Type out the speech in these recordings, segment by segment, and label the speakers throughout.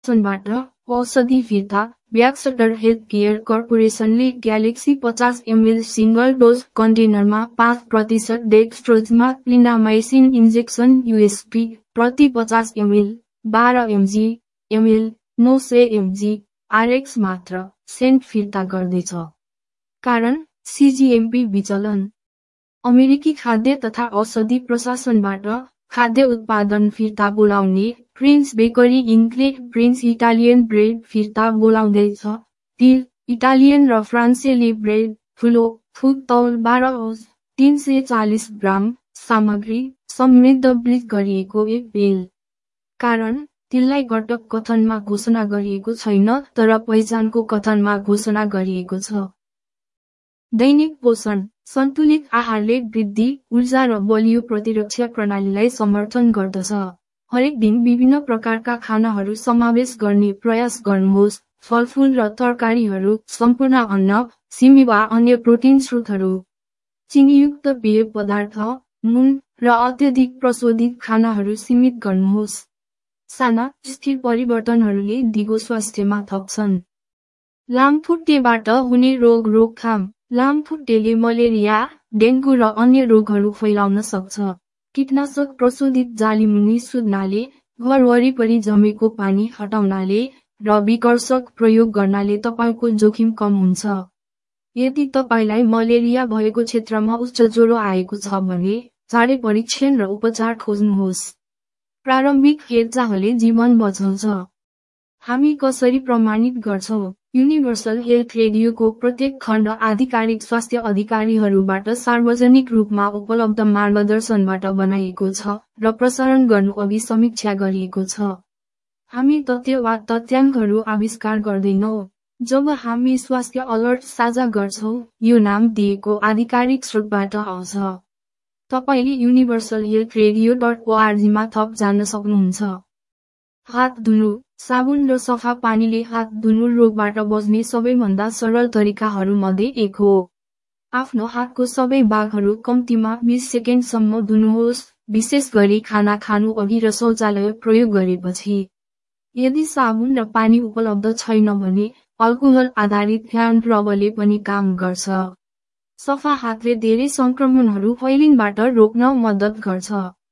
Speaker 1: प्रशासनबाट औषधि फिर्ता ब्याक्सटर health care कर्पोरेसनले galaxy 50 ml single dose कन्टेनरमा 5% डेक्स्ट्रोजमा क्लिन्डामाइसिन injection USP प्रति 50 ml 12 ml 900 mg आरएक्स मात्र सेन्ट फिर्ता गर्दैछ। कारण सीजीएमपी विचलन। अमेरिकी खाद्य तथा औषधि प्रशासनबाट खाद्य उत्पादन फिर्ता बोलाउने prince bakery इन्कले prince Italian bread फिर्ता बोलाउँदैछ। तिल इटालियन र फ्रान्सेली ब्रेड ठुलो फुड तौल 12 औंस 340 ग्राम सामग्री समृद्ध ब्लिच गरिएको एक बेल। कारण तिललाई घटक कथनमा घोषणा गरिएको छैन तर पहिचानको कथनमा घोषणा गरिएको छ। दैनिक पोषण सन्तुलित आहारले वृद्धि ऊर्जा र बलियो प्रतिरक्षा प्रणालीलाई समर्थन गर्दछ। हरेक दिन विभिन्न प्रकारका खानाहरू समावेश गर्ने प्रयास गर्नुहोस्। फलफुल र तरकारीहरू, सम्पूर्ण अन्न, सिमी वा अन्य प्रोटिन स्रोतहरू, चिनीयुक्त पेय पदार्थ, नुन र अत्यधिक प्रशोधित खानाहरू सीमित गर्नुहोस्। साना स्थिर परिवर्तनहरूले दिगो स्वास्थ्यमा थप्छन्। लामखुट्टेबाट हुने रोग रोकथाम लामखुट्टेले मलेरिया, डेङ्गु र अन्य रोगहरू फैलाउन सक्छ। कीटनाशक प्रशोधित जालीमुनि सुत्नाले, घर वरिपरि जमेको पानी हटाउनाले र विकर्षक प्रयोग गर्नाले तपाईको जोखिम कम हुन्छ। यदि तपाईलाई मलेरिया भएको क्षेत्रमा उच्च ज्वरो आएको छ भने चाँडै परीक्षण र उपचार खोज्नुहोस्। प्रारम्भिक हेरचाहले जीवन बचाउँछ। हामी कसरी प्रमाणित गर्छौं? युनिभर्सल हेल्थ रेडियोको प्रत्येक खण्ड आधिकारिक स्वास्थ्य अधिकारीहरूबाट सार्वजनिक रूपमा उपलब्ध मार्गदर्शनबाट बनाइएको छ र प्रसारण गर्नु अघि समीक्षा गरिएको छ। हामी तथ्य वा तथ्याङ्कहरू आविष्कार गर्दैनौं। जब हामी स्वास्थ्य अलर्ट साझा गर्छौं, यो नाम दिएको आधिकारिक स्रोतबाट आउँछ। तपाईले universalhealthradio.org मा थप जान्न सक्नुहुन्छ। हात धुनु साबुन र सफा पानीले हात धुनु रोगबाट बच्ने सबैभन्दा सरल तरिकाहरूमध्ये एक हो। आफ्नो हातको सबै भागहरू कम्तीमा 20 सेकेन्डसम्म धुनुहोस्, विशेष गरी खाना खानु अघि र शौचालय प्रयोग गरेपछि। यदि साबुन र पानी उपलब्ध छैन भने अल्कोहल आधारित ह्यान्ड रबले पनि काम गर्छ। सफा हातले धेरै संक्रमणहरू फैलिनबाट रोक्न मद्दत गर्छ।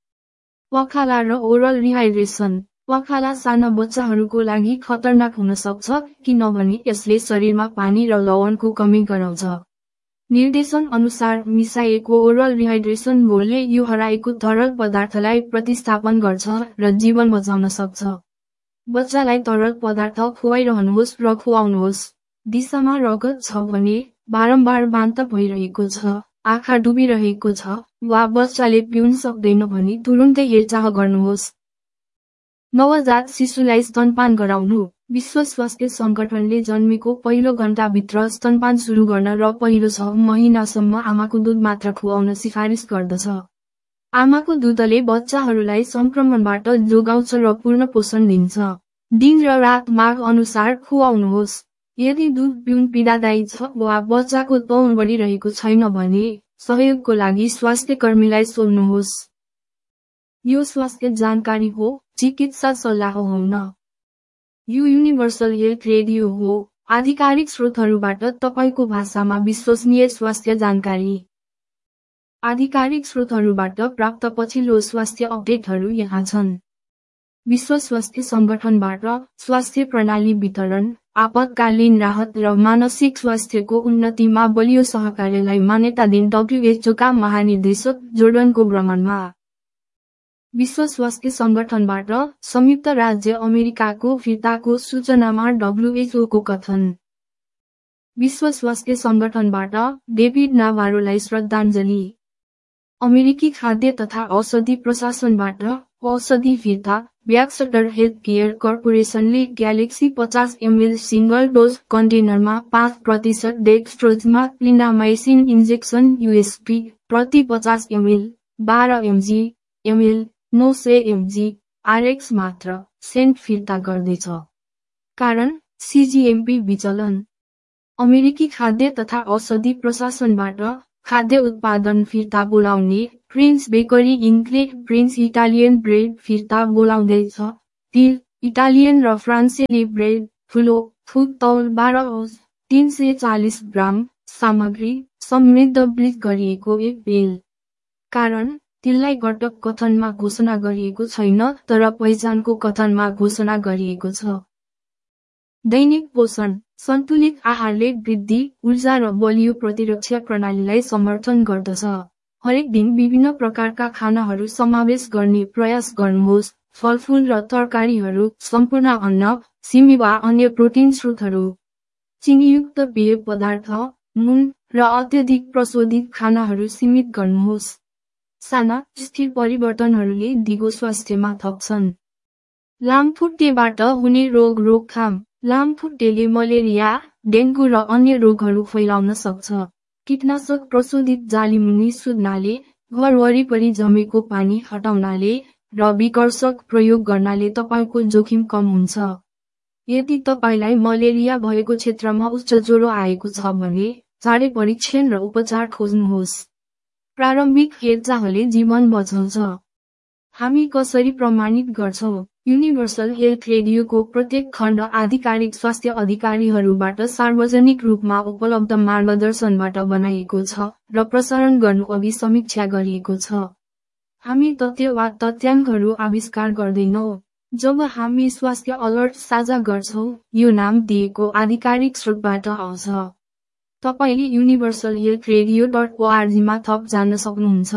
Speaker 1: पखाला र ओरल रिहाइड्रेसन पखाला साना बच्चाहरूको लागि खतरनाक हुन सक्छ किनभने यसले शरीरमा पानी र लवणको कमी गराउँछ। निर्देशन अनुसार मिसाइएको ओरल रिहाइड्रेसन घोलले यो हराएको तरल पदार्थलाई प्रतिस्थापन गर्छ र जीवन बचाउन सक्छ। बच्चालाई तरल पदार्थ खुवाइरहनुहोस् र खुवाउनुहोस्। दिशामा रगत छ भने, बारम्बार वान्ता भइरहेको छ, आँखा डुबिरहेको छ वा बच्चाले पिउन सक्दैन भने तुरुन्तै हेरचाह गर्नुहोस्। नवजात शिशुलाई स्तनपान गराउनु विश्व स्वास्थ्य संगठनले जन्मेको पहिलो घण्टाभित्र स्तनपान सुरु गर्न र पहिलो 6 महिनासम्म आमाको दूध मात्र खुवाउन सिफारिस गर्दछ। आमाको दूधले बच्चाहरूलाई संक्रमणबाट जोगाउँछ र पूर्ण पोषण दिन्छ। दिन र रात माग अनुसार खुवाउनुहोस्। यदि दूध पिउन पीडादायी छ वा बच्चाको तौल बढिरहेको छैन भने सहयोगको लागि स्वास्थ्य कर्मीलाई सोध्नुहोस्। यो स्वास्थ्य जानकारी हो, चिकित्सा सल्लाह होइन। यो युनिभर्सल हेल्थ रेडियो हो, आधिकारिक स्रोतहरूबाट तपाईको भाषामा विश्वसनीय स्वास्थ्य जानकारी। आधिकारिक स्रोतहरूबाट प्राप्त पछिल्लो स्वास्थ्य अपडेटहरू यहाँ छन्। विश्व स्वास्थ्य संगठनबाट स्वास्थ्य प्रणाली वितरण, आपतकालीन राहत र मानसिक स्वास्थ्यको उन्नतिमा बलियो सहकार्यलाई मान्यता दिन WHO का महानिर्देशक जोर्डनको भ्रमणमा। विश्व स्वास्थ्य संगठनबाट संयुक्त राज्य अमेरिकाको फिर्ताको सूचनामा WHO को कथन। विश्व स्वास्थ्य संगठनबाट डेभिड नाभारोलाई श्रद्धाञ्जली। अमेरिकी खाद्य तथा औषधि प्रशासनबाट औषधि फिर्ता ब्याक्सटर health care कर्पोरेसनले galaxy 50 ml single dose कन्टेनरमा 5% डेक्स्ट्रोजमा क्लिन्डामाइसिन injection USP प्रति 50 ml 12 ml 900 mg आरएक्स मात्र सेन्ट फिर्ता गर्दैछ। कारण सीजीएमपी विचलन। अमेरिकी खाद्य तथा औषधि प्रशासनबाट खाद्य उत्पादन फिर्ता बोलाउने prince bakery इन्कले prince Italian bread फिर्ता बोलाउँदैछ। तिल इटालियन र फ्रान्सेली ब्रेड, ठुलो, थुक तौल 12 औंस, 340 ग्राम, सामग्री, समृद्ध ब्लिच गरिएको एक बेल। कारण, तिनलाई घटक कथनमा घोषणा गरिएको छैन तर पहिचानको कथनमा घोषणा गरिएको छ। दैनिक पोषण, सन्तुलित आहारले वृद्धि, ऊर्जा र बलियो प्रतिरक्षा प्रणालीलाई समर्थन गर्दछ। हरेक दिन विभिन्न प्रकारका खानाहरू समावेश गर्ने प्रयास गर्नुहोस्, फलफुल र तरकारीहरू, सम्पूर्ण अन्न, सिमी वा अन्य प्रोटिन स्रोतहरू। चिनीयुक्त पेय पदार्थ, नुन र अत्यधिक प्रशोधित खानाहरू सीमित गर्नुहोस्। साना, स्थिर परिवर्तनहरूले दिगो स्वास्थ्यमा थप्छन्। लामखुट्टेबाट हुने रोग रोकथाम, लामखुट्टेले मलेरिया, डेङ्गु र अन्य रोगहरू फैलाउन सक्छ। कीटनाशक प्रशोधित जालीमुनि सुत्नाले, घर वरिपरि जमेको पानी हटाउनाले र विकर्षक प्रयोग गर्नाले तपाईको जोखिम कम हुन्छ। यदि तपाईलाई मलेरिया भएको क्षेत्रमा उच्च ज्वरो आएको छ भने चाँडै परीक्षण र उपचार खोज्नुहोस्। प्रारम्भिक हेरचाहले जीवन बचाउँछ। हामी कसरी प्रमाणित गर्छौं? युनिभर्सल हेल्थ रेडियोको प्रत्येक खण्ड आधिकारिक स्वास्थ्य अधिकारीहरूबाट सार्वजनिक रूपमा उपलब्ध मार्गदर्शनबाट बनाइएको छ र प्रसारण गर्नुअघि समीक्षा गरिएको छ। हामी तथ्य वा तथ्याङ्कहरू आविष्कार गर्दैनौं। जब हामी स्वास्थ्य अलर्ट साझा गर्छौं, यो नाम दिएको आधिकारिक स्रोतबाट आउँछ। तपाईले universalhealthradio.org मा थप जान्न सक्नुहुन्छ।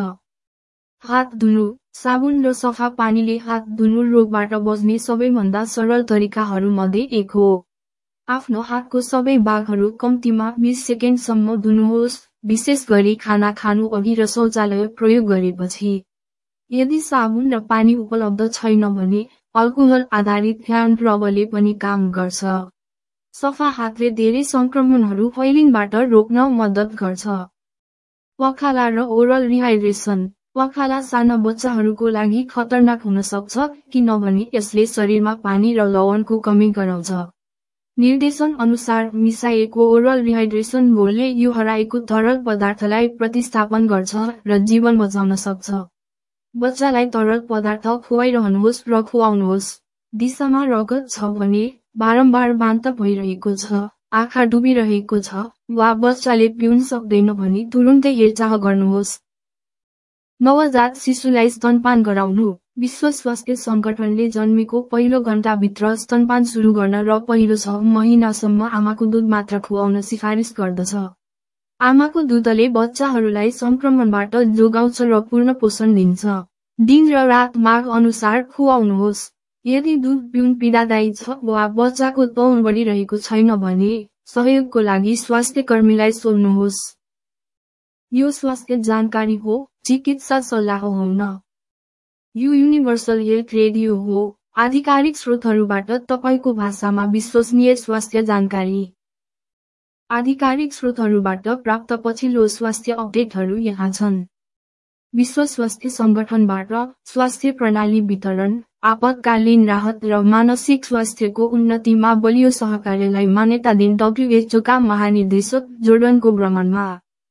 Speaker 1: हात धुनु, साबुन र सफा पानीले हात धुनु रोगबाट बच्ने सबैभन्दा सरल तरिकाहरूमध्ये एक हो। आफ्नो हातको सबै भागहरू कम्तीमा 20 सेकेन्डसम्म धुनुहोस्, विशेष गरी खाना खानु अघि र शौचालय प्रयोग गरेपछि। यदि साबुन र पानी उपलब्ध छैन भने अल्कोहल आधारित ह्यान्ड रबले पनि काम गर्छ। सफा हातले धेरै संक्रमणहरू फैलिनबाट रोक्न मद्दत गर्छ। पखाला र ओरल रिहाइड्रेसन, पखाला साना बच्चाहरूको लागि खतरनाक हुन सक्छ किनभने यसले शरीरमा पानी र लवणको कमी गराउँछ। निर्देशन अनुसार मिसाइएको ओरल रिहाइड्रेसन घोलले यो हराएको तरल पदार्थलाई प्रतिस्थापन गर्छ र जीवन बचाउन सक्छ। बच्चालाई तरल पदार्थ खुवाइरहनुहोस् र खुवाउनुहोस्। दिशामा रगत छ भने, बारम्बार वान्ता भइरहेको छ, आँखा डुबिरहेको छ, वा बच्चाले पिउन सक्दैन भने तुरुन्तै हेरचाह गर्नुहोस्। नवजात शिशुलाई स्तनपान गराउनु, विश्व स्वास्थ्य संगठनले जन्मेको पहिलो घण्टाभित्र स्तनपान सुरु गर्न र पहिलो 6 महिनासम्म आमाको दूध मात्र खुवाउन सिफारिस गर्दछ। आमाको दूधले बच्चाहरूलाई संक्रमणबाट जोगाउँछ र पूर्ण पोषण दिन्छ। दिन र रात माग अनुसार खुवाउनुहोस्। यदि दूध पिउन पीडादायी छ वा बच्चाको तौल बढिरहेको छैन भने सहयोगको लागि स्वास्थ्य कर्मीलाई सोध्नुहोस्। यो स्वास्थ्य जानकारी हो, चिकित्सा सल्लाह होइन। यो युनिभर्सल हेल्थ रेडियो हो, आधिकारिक स्रोतहरूबाट तपाईको भाषामा विश्वसनीय स्वास्थ्य जानकारी। आधिकारिक स्रोतहरूबाट प्राप्त पछिल्लो स्वास्थ्य अपडेटहरू यहाँ छन्। विश्व स्वास्थ्य संगठनबाट स्वास्थ्य प्रणाली वितरण, आपतकालीन राहत र मानसिक स्वास्थ्यको उन्नतिमा बलियो सहकार्यलाई मान्यता दिन WHO का महानिर्देशक जोर्डनको भ्रमणमा।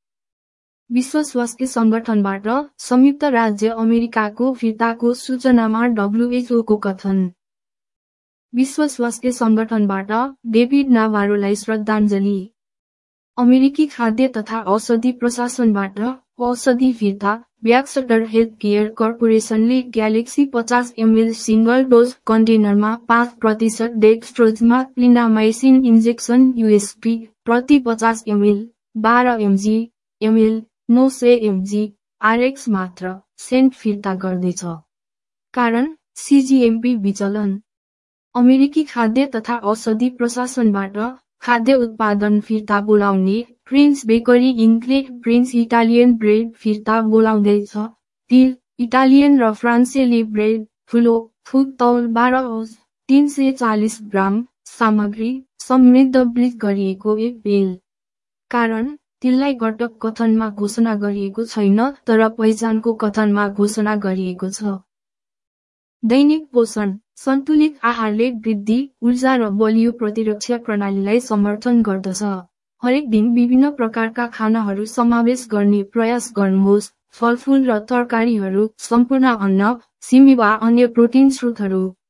Speaker 1: विश्व स्वास्थ्य संगठनबाट संयुक्त राज्य अमेरिकाको फिर्ताको सूचनामा WHO को कथन। विश्व स्वास्थ्य संगठनबाट डेभिड नाभारोलाई श्रद्धाञ्जली। अमेरिकी खाद्य तथा औषधि प्रशासनबाट औषधि फिर्ता, ब्याक्सटर health care कर्पोरेसनले galaxy 50 ml single dose कन्टेनरमा 5% डेक्स्ट्रोजमा क्लिन्डामाइसिन injection USP प्रति 50 ml, 12 mg, 900 mg, RX मात्र, सेन्ट फिर्ता गर्दैछ। कारण, CGMP विचलन। अमेरिकी खाद्य तथा औषधि प्रशासनबाट खाद्य उत्पादन फिर्ता बोलाउने, prince bakery इन्कले prince Italian bread फिर्ता बोलाउँदैछ। तिल, इटालियन र फ्रान्सेली ब्रेड, ठुलो, थुक तौल 12 औंस, 340 ग्राम, सामग्री, समृद्ध ब्लिच गरिएको एक बेल। कारण, तिललाई घटक कथनमा घोषणा गरिएको छैन तर पहिचानको कथनमा घोषणा गरिएको छ। दैनिक पोषण, सन्तुलित आहारले वृद्धि, ऊर्जा र बलियो प्रतिरक्षा प्रणालीलाई समर्थन गर्दछ। हरेक दिन विभिन्न प्रकारका खानाहरू समावेश गर्ने प्रयास गर्नुहोस्, फलफुल र तरकारीहरू, सम्पूर्ण अन्न, सिमी वा अन्य प्रोटिन स्रोतहरू।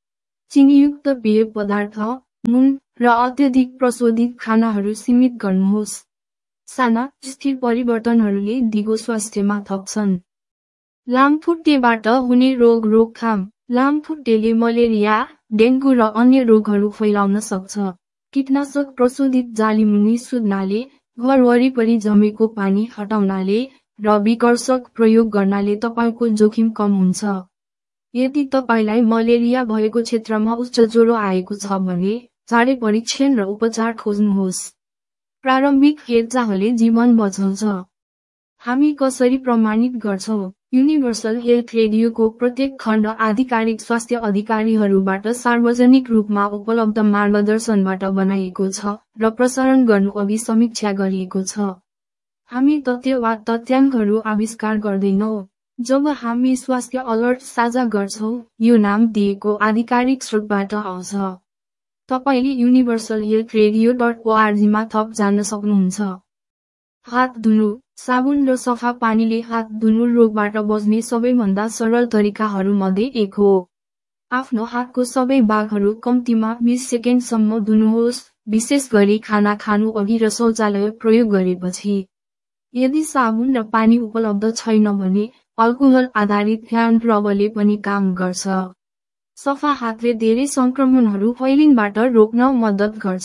Speaker 1: चिनीयुक्त पेय पदार्थ, नुन र अत्यधिक प्रशोधित खानाहरू सीमित गर्नुहोस्। साना, स्थिर परिवर्तनहरूले दिगो स्वास्थ्यमा थप्छन्। लामखुट्टेबाट हुने रोग रोकथाम। लामखुट्टेले मलेरिया, डेङ्गु र अन्य रोगहरू फैलाउन सक्छ। कीटनाशक प्रशोधित जालीमुनि सुत्नाले, घर वरिपरि जमेको पानी हटाउनाले र विकर्षक प्रयोग गर्नाले तपाईको जोखिम कम हुन्छ। यदि तपाईलाई मलेरिया भएको क्षेत्रमा उच्च ज्वरो आएको छ भने चाँडै परीक्षण र उपचार खोज्नुहोस्। प्रारम्भिक हेरचाहले जीवन बचाउँछ। हामी कसरी प्रमाणित गर्छौं? युनिभर्सल हेल्थ रेडियोको प्रत्येक खण्ड आधिकारिक स्वास्थ्य अधिकारीहरूबाट सार्वजनिक रूपमा उपलब्ध मार्गदर्शनबाट बनाइएको छ र प्रसारण गर्नु अघि समीक्षा गरिएको छ। हामी तथ्य वा तथ्याङ्कहरू आविष्कार गर्दैनौं। जब हामी स्वास्थ्य अलर्ट साझा गर्छौं, यो नाम दिएको आधिकारिक स्रोतबाट आउँछ। तपाईले universalhealthradio.org मा थप जान्न सक्नुहुन्छ। हात धुनु। साबुन र सफा पानीले हात धुनु रोगबाट बच्ने सबैभन्दा सरल तरिकाहरूमध्ये एक हो। आफ्नो हातको सबै भागहरू कम्तीमा 20 सेकेन्डसम्म धुनुहोस्, विशेष गरी खाना खानु अघि र शौचालय प्रयोग गरेपछि। यदि साबुन र पानी उपलब्ध छैन भने अल्कोहल आधारित ह्यान्ड रबले पनि काम गर्छ। सफा हातले धेरै संक्रमणहरू फैलिनबाट रोक्न मद्दत गर्छ।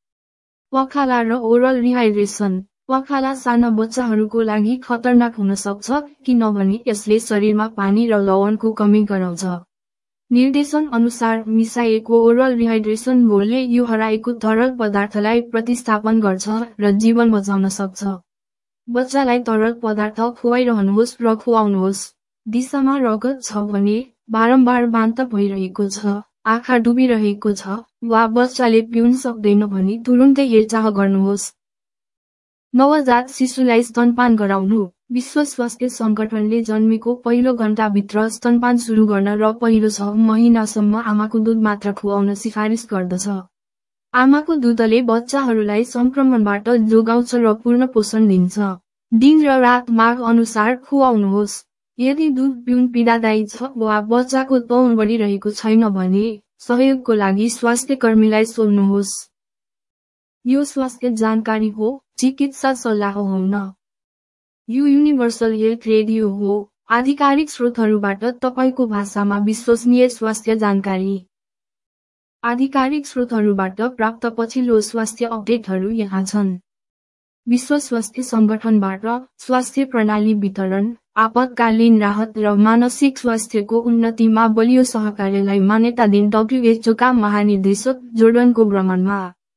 Speaker 1: पखाला र ओरल रिहाइड्रेसन। पखाला साना बच्चाहरूको लागि खतरनाक हुन सक्छ किनभने यसले शरीरमा पानी र लवणको कमी गराउँछ। निर्देशन अनुसार मिसाइएको ओरल रिहाइड्रेसन बोलले यो हराएको तरल पदार्थलाई प्रतिस्थापन गर्छ र जीवन बचाउन सक्छ। बच्चालाई तरल पदार्थ खुवाइरहनुहोस् र खुवाउनुहोस्। दिशामा रगत छ भने, बारम्बार वान्ता भइरहेको छ, आँखा डुबिरहेको छ, वा बच्चाले पिउन सक्दैन भने तुरुन्तै हेरचाह गर्नुहोस्। नवजात शिशुलाई स्तनपान गराउनु। विश्व स्वास्थ्य संगठनले जन्मेको पहिलो घण्टाभित्र स्तनपान सुरु गर्न र पहिलो 6 महिनासम्म आमाको दूध मात्र खुवाउन सिफारिस गर्दछ। आमाको दूधले बच्चाहरूलाई संक्रमणबाट जोगाउँछ र पूर्ण पोषण दिन्छ। दिन र रात माग अनुसार खुवाउनुहोस्। यदि दूध पिउन पीडादायी छ वा बच्चाको तौल बढिरहेको छैन भने सहयोगको लागि स्वास्थ्य कर्मीलाई सोध्नुहोस्। यो स्वास्थ्य जानकारी हो, चिकित्सा सल्लाह होइन। यो युनिभर्सल हेल्थ रेडियो हो, आधिकारिक स्रोतहरूबाट तपाईको भाषामा विश्वसनीय स्वास्थ्य जानकारी। आधिकारिक स्रोतहरूबाट प्राप्त पछिल्लो स्वास्थ्य अपडेटहरू यहाँ छन्। विश्व स्वास्थ्य संगठनबाट स्वास्थ्य प्रणाली वितरण, आपतकालीन राहत र मानसिक स्वास्थ्यको उन्नतिमा बलियो सहकार्यलाई मान्यता दिन WHO का महानिर्देशक जोर्डनको भ्रमणमा।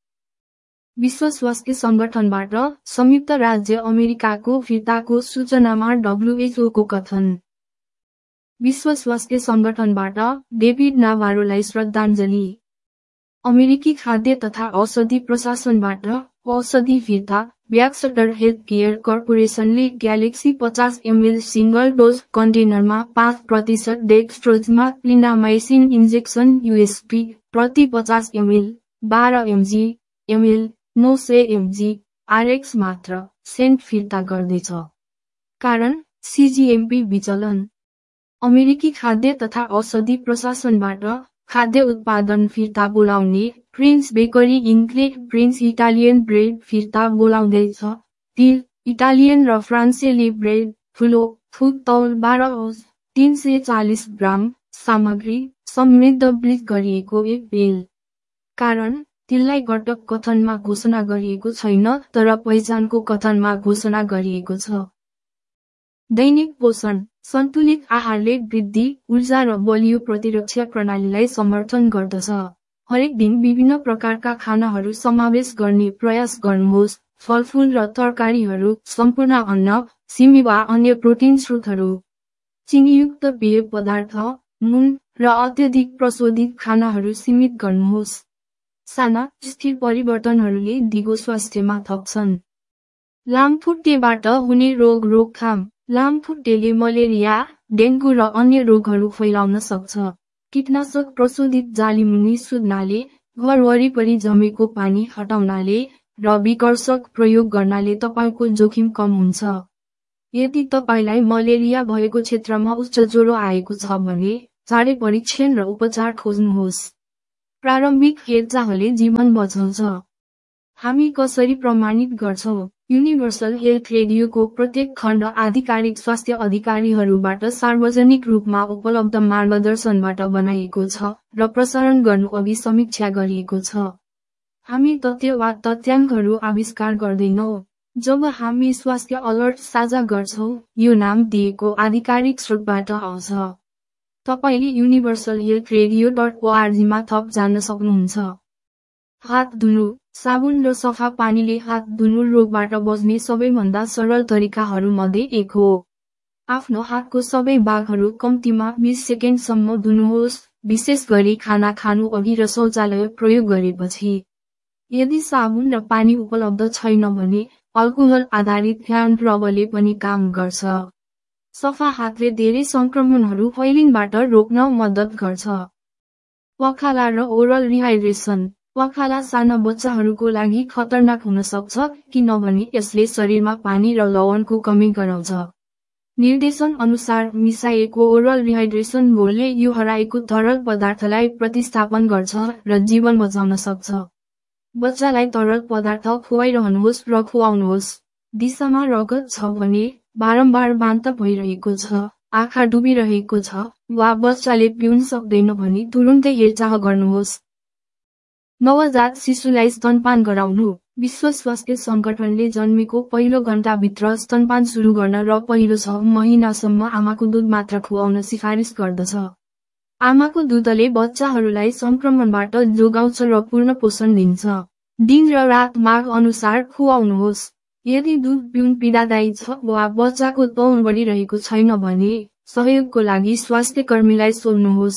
Speaker 1: विश्व स्वास्थ्य संगठनबाट संयुक्त राज्य अमेरिकाको फिर्ताको सूचनामा WHO को कथन। विश्व स्वास्थ्य संगठनबाट डेभिड नाभारोलाई श्रद्धाञ्जली। अमेरिकी खाद्य तथा औषधि प्रशासनबाट औषधि फिर्ता। ब्याक्सटर health care कर्पोरेसनले galaxy 50 ml single dose कन्टेनरमा 5% डेक्स्ट्रोजमा क्लिन्डामाइसिन injection USP प्रति 50 ml, 12 mg/ml, 900 mg RX मात्र सेन्ट फिर्ता गर्दैछ। कारण CGMP विचलन। अमेरिकी खाद्य तथा औषधि प्रशासनबाट खाद्य उत्पादन फिर्ता बोलाउने prince bakery इन्कले prince Italian bread फिर्ता बोलाउँदैछ। तिल, इटालियन र फ्रान्सेली ब्रेड, ठुलो, फुड तौल 12 औंस, 340 ग्राम, सामग्री, समृद्ध ब्लिच गरिएको एक बेल। कारण, तिललाई घटक कथनमा घोषणा गरिएको छैन तर पहिचानको कथनमा घोषणा गरिएको छ। दैनिक पोषण, सन्तुलित आहारले वृद्धि, ऊर्जा र बलियो प्रतिरक्षा प्रणालीलाई समर्थन गर्दछ। हरेक दिन विभिन्न प्रकारका खानाहरू समावेश गर्ने प्रयास गर्नुहोस्। फलफुल र तरकारीहरू, सम्पूर्ण अन्न, सिमी वा अन्य प्रोटिन स्रोतहरू। चिनीयुक्त पेय पदार्थ, नुन र अत्यधिक प्रशोधित खानाहरू सीमित गर्नुहोस्। साना, स्थिर परिवर्तनहरूले दिगो स्वास्थ्यमा थप्छन्। लामखुट्टेबाट हुने रोग रोकथाम। लामखुट्टेले मलेरिया, डेङ्गु र अन्य रोगहरू फैलाउन सक्छ। कीटनाशक प्रशोधित जालीमुनि सुत्नाले, घर वरिपरि जमेको पानी हटाउनाले र विकर्षक प्रयोग गर्नाले तपाईको जोखिम कम हुन्छ। यदि तपाईलाई मलेरिया भएको क्षेत्रमा उच्च ज्वरो आएको छ भने चाँडै परीक्षण र उपचार खोज्नुहोस्। प्रारम्भिक हेरचाहले जीवन बचाउँछ। हामी कसरी प्रमाणित गर्छौं? युनिभर्सल हेल्थ रेडियोको प्रत्येक खण्ड आधिकारिक स्वास्थ्य अधिकारीहरूबाट सार्वजनिक रूपमा उपलब्ध मार्गदर्शनबाट बनाइएको छ र प्रसारण गर्नुअघि समीक्षा गरिएको छ। हामी तथ्य वा तथ्याङ्कहरू आविष्कार गर्दैनौं। जब हामी स्वास्थ्य अलर्ट साझा गर्छौं, यो नाम दिएको आधिकारिक स्रोतबाट आउँछ। तपाईले universalhealthradio.org मा थप जान्न सक्नुहुन्छ। हात धुनु, साबुन र सफा पानीले हात धुनु रोगबाट बच्ने सबैभन्दा सरल तरिकाहरूमध्ये एक हो। आफ्नो हातको सबै भागहरू कम्तीमा 20 सेकेन्डसम्म धुनुहोस्, विशेष गरी खाना खानु अघि र शौचालय प्रयोग गरेपछि। यदि साबुन र पानी उपलब्ध छैन भने अल्कोहल आधारित ह्यान्ड रबले पनि काम गर्छ। सफा हातले धेरै संक्रमणहरू फैलिनबाट रोक्न मद्दत गर्छ। पखाला र ओरल रिहाइड्रेसन। पखाला साना बच्चाहरूको लागि खतरनाक हुन सक्छ किनभने यसले शरीरमा पानी र लवणको कमी गराउँछ। निर्देशन अनुसार मिसाइएको ओरल रिहाइड्रेसन घोलले यो हराएको तरल पदार्थलाई प्रतिस्थापन गर्छ र जीवन बचाउन सक्छ। बच्चालाई तरल पदार्थ खुवाइरहनुहोस् र खुवाउनुहोस्। दिशामा रगत छ भने, बारम्बार वान्ता भइरहेको छ, आँखा डुबिरहेको छ, वा बच्चाले पिउन सक्दैन भने तुरुन्तै हेरचाह गर्नुहोस्। नवजात शिशुलाई स्तनपान गराउनु। विश्व स्वास्थ्य संगठनले जन्मेको पहिलो घण्टाभित्र स्तनपान सुरु गर्न र पहिलो 6 महिनासम्म आमाको दूध मात्र खुवाउन सिफारिस गर्दछ। आमाको दूधले बच्चाहरूलाई संक्रमणबाट जोगाउँछ र पूर्ण पोषण दिन्छ। दिन र रात माग अनुसार खुवाउनुहोस्। यदि दूध पिउन पीडादायी छ वा बच्चाको तौल बढिरहेको छैन भने सहयोगको लागि स्वास्थ्य कर्मीलाई सोध्नुहोस्।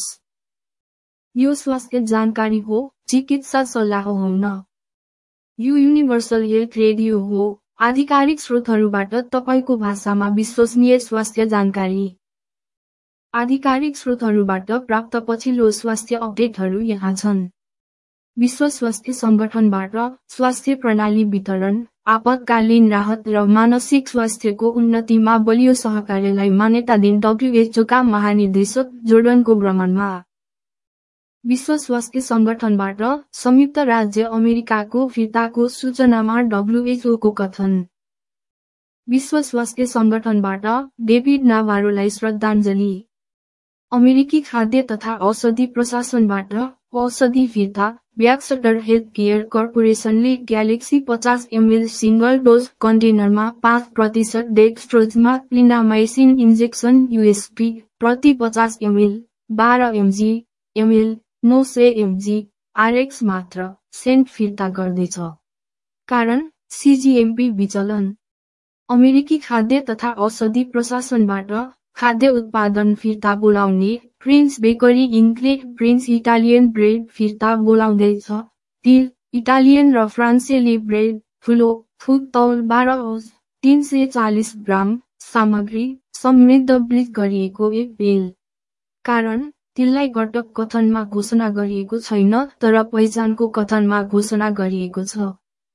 Speaker 1: यो स्वास्थ्य जानकारी हो, चिकित्सा सल्लाह होइन। यो युनिभर्सल हेल्थ रेडियो हो, आधिकारिक स्रोतहरूबाट तपाईको भाषामा विश्वसनीय स्वास्थ्य जानकारी। आधिकारिक स्रोतहरूबाट प्राप्त पछिल्लो स्वास्थ्य अपडेटहरू यहाँ छन्। विश्व स्वास्थ्य संगठनबाट स्वास्थ्य प्रणाली वितरण, आपतकालीन राहत र मानसिक स्वास्थ्यको उन्नतिमा बलियो सहकार्यलाई मान्यता दिन WHO का महानिर्देशक जोर्डनको भ्रमणमा। विश्व स्वास्थ्य संगठनबाट संयुक्त राज्य अमेरिकाको फिर्ताको सूचनामा WHO को कथन। विश्व स्वास्थ्य संगठनबाट डेभिड नाभारोलाई श्रद्धाञ्जली। अमेरिकी खाद्य तथा औषधि प्रशासनबाट औषधि फिर्ता। ब्याक्सटर health care कर्पोरेसनले galaxy 50 ml single dose कन्टेनरमा 5% डेक्स्ट्रोजमा क्लिन्डामाइसिन injection USP प्रति 50 ml 12 mg/ml 900 mg RX मात्र सेन्ट फिर्ता गर्दैछ। कारण CGMP विचलन। अमेरिकी खाद्य तथा औषधि प्रशासनबाट खाद्य उत्पादन फिर्ता बोलाउने prince bakery इन्कले prince Italian bread फिर्ता बोलाउँदैछ। तिल, इटालियन र फ्रान्सेली ब्रेड, ठुलो, फुड तौल 12 औंस, 340 ग्राम, सामग्री, समृद्ध ब्लिच गरिएको एक बेल। कारण, तिललाई घटक कथनमा घोषणा गरिएको छैन तर पहिचानको कथनमा घोषणा गरिएको छ।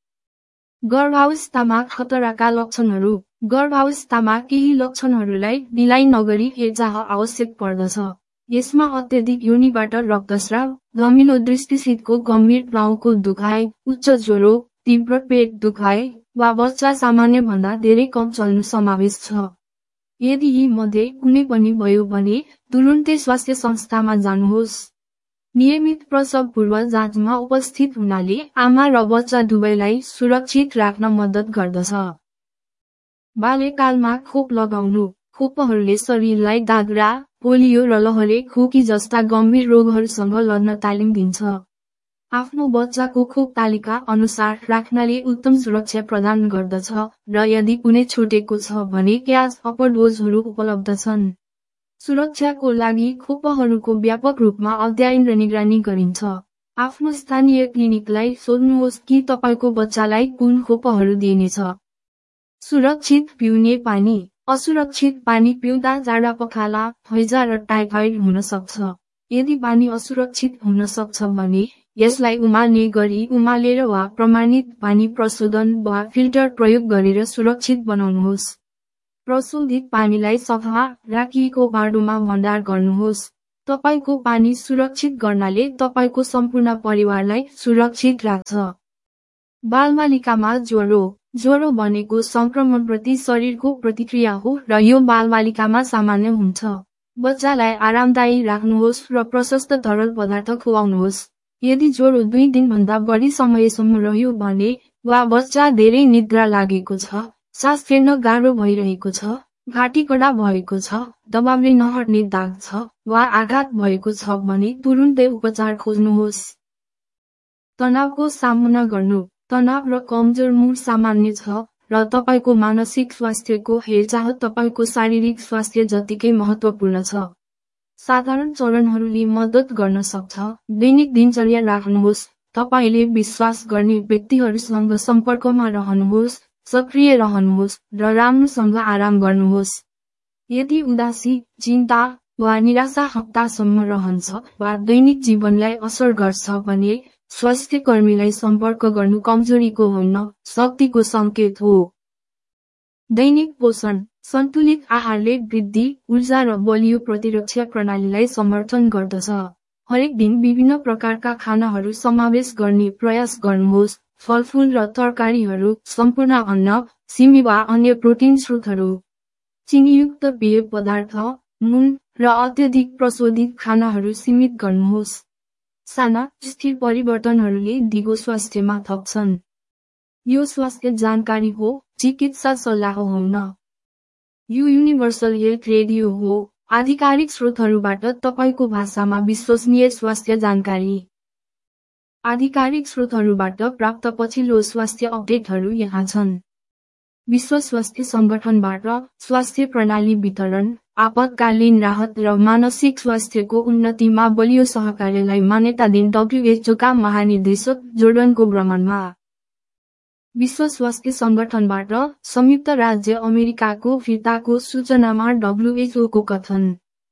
Speaker 1: गर्भावस्थामा खतराका लक्षणहरू। गर्भावस्थामा केही लक्षणहरूलाई ढिलाइ नगरी हेरचाह आवश्यक पर्दछ। यसमा अत्यधिक योनिबाट रक्तस्राव, धमिलो दृष्टिसितको गम्भीर टाउको दुखाइ, उच्च ज्वरो, तीव्र पेट दुखाइ, वा बच्चा सामान्य भन्दा धेरै कम चल्नु समावेश छ। यदि यी मध्ये कुनै पनि भयो भने तुरुन्तै स्वास्थ्य संस्थामा जानुहोस्। नियमित प्रसव पूर्व जाँचमा उपस्थित हुनाले आमा र बच्चा दुवैलाई सुरक्षित राख्न मद्दत गर्दछ। बाल्यकालमा खोप लगाउनु। खोपहरूले शरीरलाई दादरा, पोलियो र लहरे खोकी जस्ता गम्भीर रोगहरूसँग लड्न तालिम दिन्छ। आफ्नो बच्चाको खोप तालिका अनुसार राख्नाले उत्तम सुरक्षा प्रदान गर्दछ र यदि कुनै छुटेको छ भने क्याच अपर डोजहरू उपलब्ध छन्। सुरक्षाको लागि खोपहरूको व्यापक रूपमा अध्ययन र निगरानी गरिन्छ। आफ्नो स्थानीय क्लिनिकलाई सोध्नुहोस् कि तपाईको बच्चालाई कुन खोपहरू दिइनेछ। सुरक्षित पिउने पानी। असुरक्षित पानी पिउँदा जाडा पखाला, हैजा र टाइफाइड हुन सक्छ। यदि पानी असुरक्षित हुन सक्छ भने यसलाई उमाल्ने गरी उमालेर वा प्रमाणित पानी प्रशोधन वा फिल्टर प्रयोग गरेर सुरक्षित बनाउनुहोस्। प्रशोधित पानीलाई सफा राखिएको बाटोमा भण्डार गर्नुहोस्। तपाईको पानी सुरक्षित गर्नाले तपाईको सम्पूर्ण परिवारलाई सुरक्षित राख्छ। बालबालिकामा ज्वरो। ज्वरो भनेको संक्रमणप्रति शरीरको प्रतिक्रिया हो र यो बालबालिकामा सामान्य हुन्छ। बच्चालाई आरामदायी राख्नुहोस् र प्रशस्त तरल पदार्थ खुवाउनुहोस्। यदि ज्वरो 2 दिनभन्दा बढी समयसम्म रह्यो भने वा बच्चा धेरै निद्रा लागेको छ, सास फेर्न गाह्रो भइरहेको छ, घाँटी कडा भएको छ, दबावले नहट्ने दाग छ वा आघात भएको छ भने तुरुन्तै उपचार खोज्नुहोस्। तनावको सामना गर्नु। तनाव र कमजोर मुड सामान्य छ र तपाईको मानसिक स्वास्थ्यको हेरचाह तपाईको शारीरिक स्वास्थ्य जतिकै महत्त्वपूर्ण छ। साधारण चरणहरूले मद्दत गर्न सक्छ। दैनिक दिनचर्या राख्नुहोस्। तपाईले विश्वास गर्ने व्यक्तिहरूसँग सम्पर्कमा रहनुहोस्, सक्रिय रहनुहोस् र राम्रोसँग आराम गर्नुहोस्। यदि उदासी, चिन्ता वा निराशा हप्तासम्म रहन्छ वा दैनिक जीवनलाई असर गर्छ भने स्वास्थ्य कर्मीलाई सम्पर्क गर्नु कमजोरीको होइन, शक्तिको संकेत हो। दैनिक पोषण। सन्तुलित आहारले वृद्धि, ऊर्जा र बलियो प्रतिरक्षा प्रणालीलाई समर्थन गर्दछ। हरेक दिन विभिन्न प्रकारका खानाहरू समावेश गर्ने प्रयास गर्नुहोस्। फलफुल र तरकारीहरू, सम्पूर्ण अन्न, सिमी वा अन्य प्रोटिन स्रोतहरू। चिनीयुक्त पेय पदार्थ, नुन र अत्यधिक प्रशोधित खानाहरू सीमित गर्नुहोस्। साना, स्थिर परिवर्तनहरूले दिगो स्वास्थ्यमा थप्छन्। यो स्वास्थ्य जानकारी हो, चिकित्सा सल्लाह होइन। यो युनिभर्सल हेल्थ रेडियो हो, आधिकारिक स्रोतहरूबाट तपाईको भाषामा विश्वसनीय स्वास्थ्य जानकारी। आधिकारिक स्रोतहरूबाट प्राप्त पछिल्लो स्वास्थ्य अपडेटहरू यहाँ छन्। विश्व स्वास्थ्य संगठनबाट स्वास्थ्य प्रणाली वितरण, आपतकालीन राहत र मानसिक स्वास्थ्यको उन्नतिमा बलियो सहकार्यलाई मान्यता दिन WHO का महानिर्देशक जोर्डनको भ्रमणमा। विश्व स्वास्थ्य संगठनबाट संयुक्त राज्य अमेरिकाको फिर्ताको सूचनामा WHO को कथन।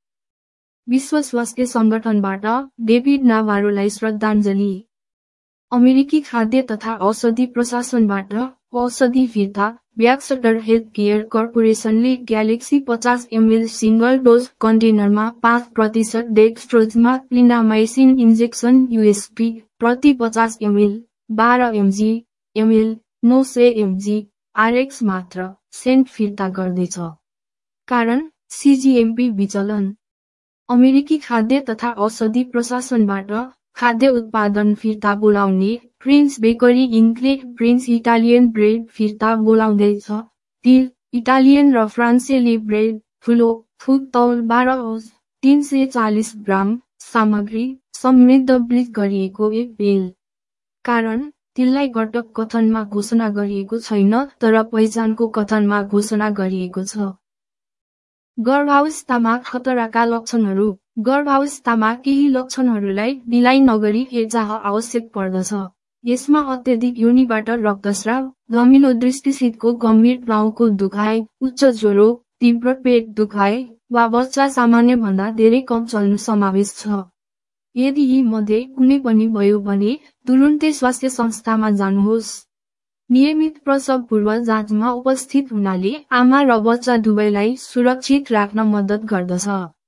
Speaker 1: विश्व स्वास्थ्य संगठनबाट डेभिड नाभारोलाई श्रद्धाञ्जली। अमेरिकी खाद्य तथा औषधि प्रशासनबाट औषधि फिर्ता। ब्याक्सटर health care कर्पोरेसनले galaxy 50 ml single dose कन्टेनरमा 5% डेक्स्ट्रोजमा क्लिन्डामाइसिन injection USP प्रति 50 ml 12 ml 900 mg RX मात्र सेन्ट फिर्ता गर्दैछ। कारण CGMP विचलन। अमेरिकी खाद्य तथा औषधि प्रशासनबाट खाद्य उत्पादन फिर्ता बोलाउने prince bakery इन्कले prince Italian bread फिर्ता बोलाउँदैछ। तिल, इटालियन र फ्रान्सेली ब्रेड, ठुलो, थुक तौल 12 औंस 340 ग्राम, सामग्री, समृद्ध ब्लिच गरिएको एक बेल। कारण, तिललाई घटक कथनमा घोषणा गरिएको छैन तर पहिचानको कथनमा घोषणा गरिएको छ। गर्भावस्थामा खतराका लक्षणहरू। गर्भावस्थामा केही लक्षणहरूलाई ढिलाइ नगरी हेरचाह आवश्यक पर्दछ। यसमा अत्यधिक योनिबाट रक्तस्राव, धमिलो दृष्टिसितको गम्भीर टाउको दुखाइ, उच्च ज्वरो, तीव्र पेट दुखाइ वा बच्चा सामान्य भन्दा धेरै कम चल्नु समावेश छ। यदि यी मध्ये कुनै पनि भयो भने तुरुन्तै स्वास्थ्य संस्थामा जानुहोस्। नियमित प्रसव पूर्व जाँचमा उपस्थित हुनाले आमा र बच्चा दुवैलाई सुरक्षित राख्न मद्दत गर्दछ।